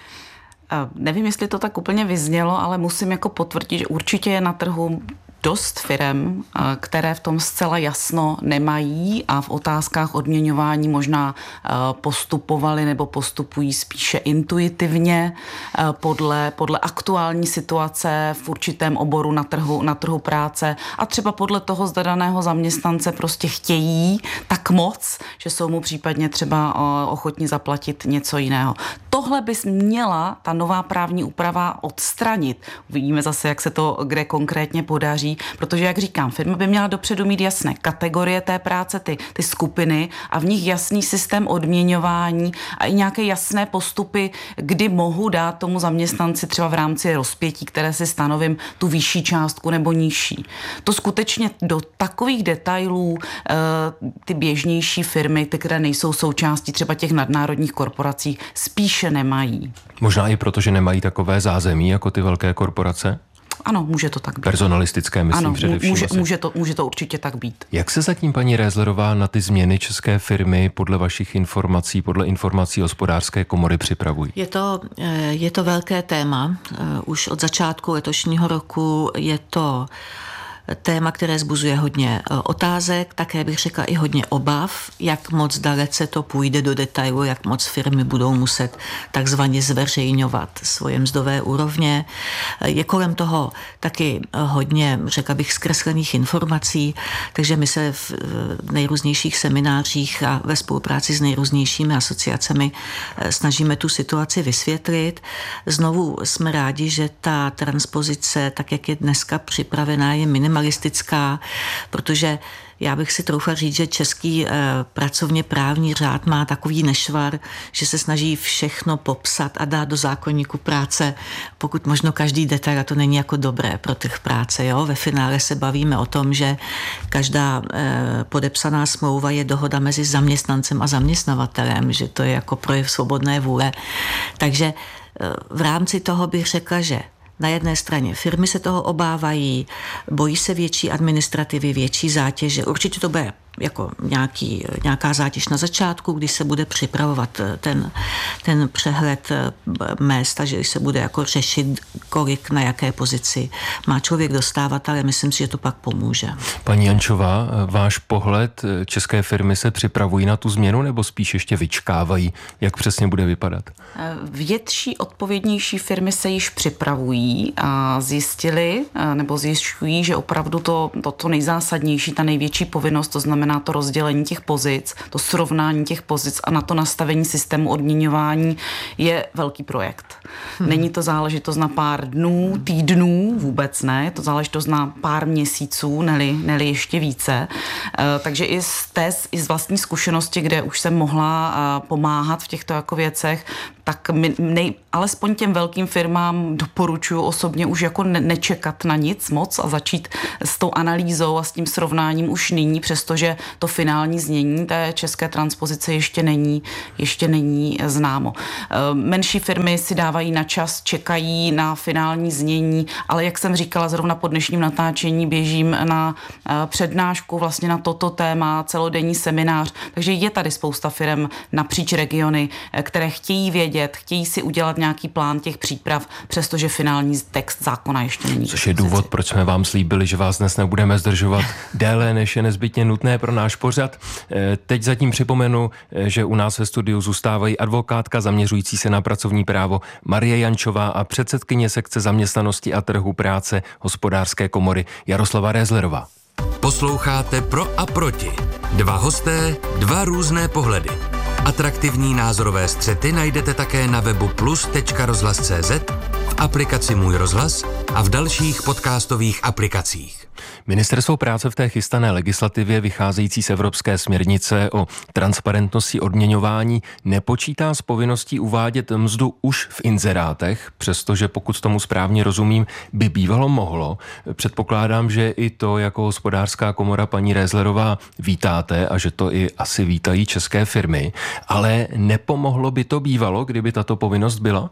Nevím, jestli to tak úplně vyznělo, ale musím jako potvrdit, že určitě je na trhu dost firem, které v tom zcela jasno nemají a v otázkách odměňování možná postupovali nebo postupují spíše intuitivně podle aktuální situace v určitém oboru na trhu práce a třeba podle toho zda daného zaměstnance prostě chtějí tak moc, že jsou mu případně třeba ochotní zaplatit něco jiného. Tohle by měla ta nová právní úprava odstranit. Uvidíme zase, jak se to kde konkrétně podaří, protože, jak říkám, firma by měla dopředu mít jasné kategorie té práce, ty skupiny a v nich jasný systém odměňování a i nějaké jasné postupy, kdy mohu dát tomu zaměstnanci třeba v rámci rozpětí, které si stanovím, tu vyšší částku nebo nižší. To skutečně do takových detailů ty běžnější firmy, ty, které nejsou součástí třeba těch nadnárodních korporací, spíše nemají. Možná i proto, že nemají takové zázemí jako ty velké korporace? Ano, může to tak být. Personalistické, myslím, ano, především. Může to určitě tak být. Jak se zatím, paní Rézlerová, na ty změny české firmy podle vašich informací, podle informací Hospodářské komory připravují? Je to velké téma. Už od začátku letošního roku je to téma, které zbuzuje hodně otázek, také bych řekla i hodně obav, jak moc dalece to půjde do detailu, jak moc firmy budou muset takzvaně zveřejňovat svoje mzdové úrovně. Je kolem toho taky hodně, řekla bych, zkreslených informací, takže my se v nejrůznějších seminářích a ve spolupráci s nejrůznějšími asociacemi snažíme tu situaci vysvětlit. Znovu jsme rádi, že ta transpozice, tak jak je dneska připravená, je minimalistická, protože já bych si troufla říct, že český pracovně právní řád má takový nešvar, že se snaží všechno popsat a dát do zákoníku práce, pokud možno každý detail, a to není jako dobré pro trh práce. Jo? Ve finále se bavíme o tom, že každá podepsaná smlouva je dohoda mezi zaměstnancem a zaměstnavatelem, že to je jako projev svobodné vůle. Takže v rámci toho bych řekla, že na jedné straně firmy se toho obávají, bojí se větší administrativy, větší zátěže. Určitě to bude jako nějaká zátěž na začátku, když se bude připravovat ten přehled mezd, a že se bude jako řešit, kolik na jaké pozici má člověk dostávat, ale myslím si, že to pak pomůže. Paní Jančová, váš pohled, české firmy se připravují na tu změnu nebo spíš ještě vyčkávají, jak přesně bude vypadat? Větší, odpovědnější firmy se již připravují a zjistili nebo zjišťují, že opravdu to nejzásadnější, ta největší povinnost, to znamená to rozdělení těch pozic, to srovnání těch pozic a na to nastavení systému odměňování je velký projekt. Není to záležitost na pár dnů, týdnů, vůbec ne, je to záležitost na pár měsíců, neli ještě více. Takže i z vlastní zkušenosti, kde už jsem mohla pomáhat v těchto jako věcech, tak alespoň těm velkým firmám doporučuji osobně už jako nečekat na nic moc a začít s tou analýzou a s tím srovnáním už nyní, přestože to finální znění té české transpozice ještě není známo. Menší firmy si dávají na čas, čekají na finální znění, ale jak jsem říkala, zrovna po dnešním natáčení běžím na přednášku vlastně na toto téma, celodenní seminář, takže je tady spousta firm napříč regiony, které chtějí vědět, chtějí si udělat nějaký plán těch příprav, přestože finální text zákona ještě není. Což je důvod, proč jsme vám slíbili, že vás dnes nebudeme zdržovat déle, než je nezbytně nutné pro náš pořad. Teď zatím připomenu, že u nás ve studiu zůstávají advokátka zaměřující se na pracovní právo Marie Jančová a předsedkyně sekce zaměstnanosti a trhu práce Hospodářské komory Jaroslava Rézlerová. Posloucháte Pro a proti. Dva hosté, dva různé pohledy. Atraktivní názorové střety najdete také na webu plus.rozhlas.cz, v aplikaci Můj rozhlas a v dalších podcastových aplikacích. Ministerstvo práce v té chystané legislativě vycházející z evropské směrnice o transparentnosti odměňování nepočítá s povinností uvádět mzdu už v inzerátech, přestože pokud tomu správně rozumím, by bývalo mohlo. Předpokládám, že i to jako Hospodářská komora paní Rézlerová vítáte a že to i asi vítají české firmy, ale nepomohlo by to bývalo, kdyby tato povinnost byla?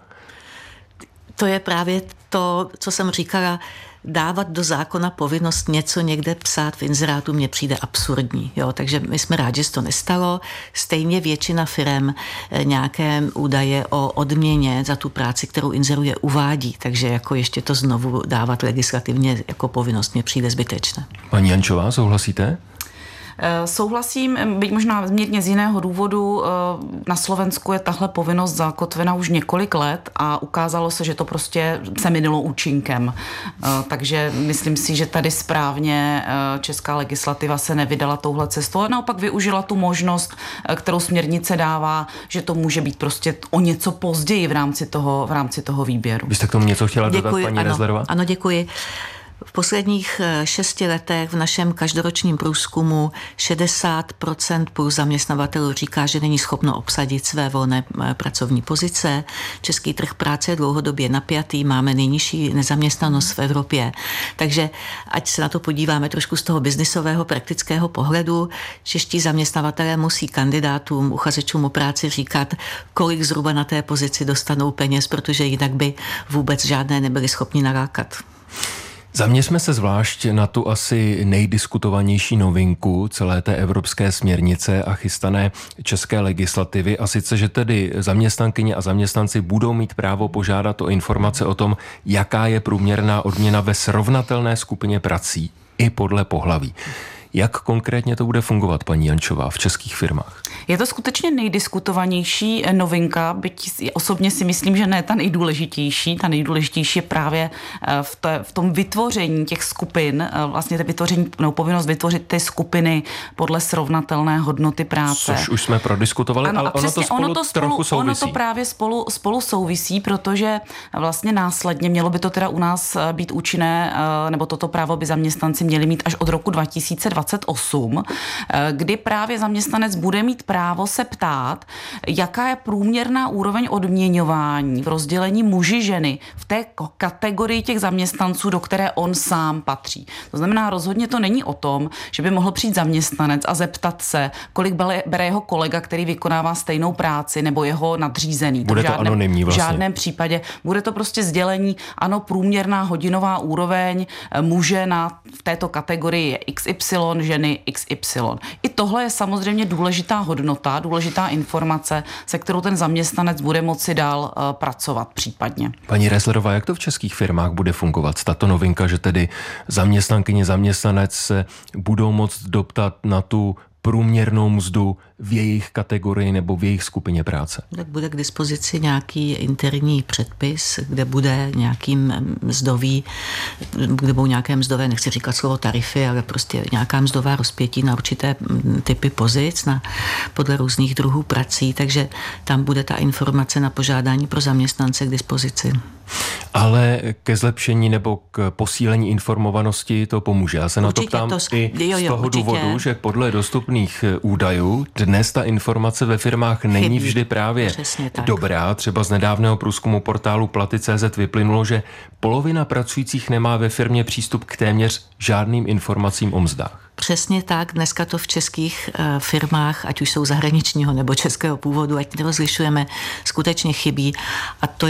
To je právě to, co jsem říkala, dávat do zákona povinnost něco někde psát v inzerátu mně přijde absurdní. Jo? Takže my jsme rádi, že se to nestalo. Stejně většina firem nějaké údaje o odměně za tu práci, kterou inzeruje, uvádí. Takže jako ještě to znovu dávat legislativně jako povinnost mně přijde zbytečné. Paní Jančová, souhlasíte? Souhlasím, byť možná mírně z jiného důvodu. Na Slovensku je tahle povinnost zakotvena už několik let a ukázalo se, že to prostě se minulo účinkem. Takže myslím si, že tady správně česká legislativa se nevydala touhle cestou, ale naopak využila tu možnost, kterou směrnice dává, že to může být prostě o něco později v rámci toho výběru. Byste k tomu něco chtěla dodat, paní Rézlerová? Ano, děkuji. V posledních 6 letech v našem každoročním průzkumu 60% plus zaměstnavatelů říká, že není schopno obsadit své volné pracovní pozice. Český trh práce je dlouhodobě napjatý, máme nejnižší nezaměstnanost v Evropě. Takže ať se na to podíváme trošku z toho biznisového, praktického pohledu, čeští zaměstnavatelé musí kandidátům, uchazečům o práci říkat, kolik zhruba na té pozici dostanou peněz, protože jinak by vůbec žádné nebyli schopni nalákat. Zaměřme se zvlášť na tu asi nejdiskutovanější novinku celé té evropské směrnice a chystané české legislativy, a sice, že tedy zaměstnankyně a zaměstnanci budou mít právo požádat o informace o tom, jaká je průměrná odměna ve srovnatelné skupině prací i podle pohlaví. Jak konkrétně to bude fungovat, paní Jančová, v českých firmách? Je to skutečně nejdiskutovanější novinka, byť osobně si myslím, že ne ta nejdůležitější. Ta nejdůležitější je právě v tom vytvoření těch skupin, vlastně povinnost vytvořit ty skupiny podle srovnatelné hodnoty práce. Což už jsme prodiskutovali, ano, ale ono to trochu souvisí. Ono to právě spolu souvisí, protože vlastně následně mělo by to teda u nás být účinné, nebo toto právo by zaměstnanci měli mít až od roku 2028, kdy právě zaměstnanec bude mít právo se ptát, jaká je průměrná úroveň odměňování v rozdělení muži-ženy v té kategorii těch zaměstnanců, do které on sám patří. To znamená, rozhodně to není o tom, že by mohl přijít zaměstnanec a zeptat se, kolik bere jeho kolega, který vykonává stejnou práci, nebo jeho nadřízený. Bude to anonymní vlastně. V žádném případě. Bude to prostě sdělení, ano, průměrná hodinová úroveň muže v této kategorii je XY, ženy XY. I tohle je samozřejmě důležitá hodnota, důležitá informace, se kterou ten zaměstnanec bude moci dál pracovat případně. Paní Resslerová, jak to v českých firmách bude fungovat? Tato novinka, že tedy zaměstnankyně, zaměstnanec se budou moct doptat na tu průměrnou mzdu v jejich kategorii nebo v jejich skupině práce? Tak bude k dispozici nějaký interní předpis, kde bude kde budou nějaké mzdové, nechci říkat slovo tarify, ale prostě nějaká mzdová rozpětí na určité typy pozic, podle různých druhů prací, takže tam bude ta informace na požádání pro zaměstnance k dispozici. Ale ke zlepšení nebo k posílení informovanosti to pomůže. Já se na to ptám i z toho důvodu, že podle dostupných údajů dnes ta informace ve firmách není vždy právě dobrá. Třeba z nedávného průzkumu portálu Platy.cz vyplynulo, že polovina pracujících nemá ve firmě přístup k téměř žádným informacím o mzdách. Přesně tak, dneska to v českých firmách, ať už jsou zahraničního nebo českého původu, ať nerozlišujeme, skutečně chybí. A to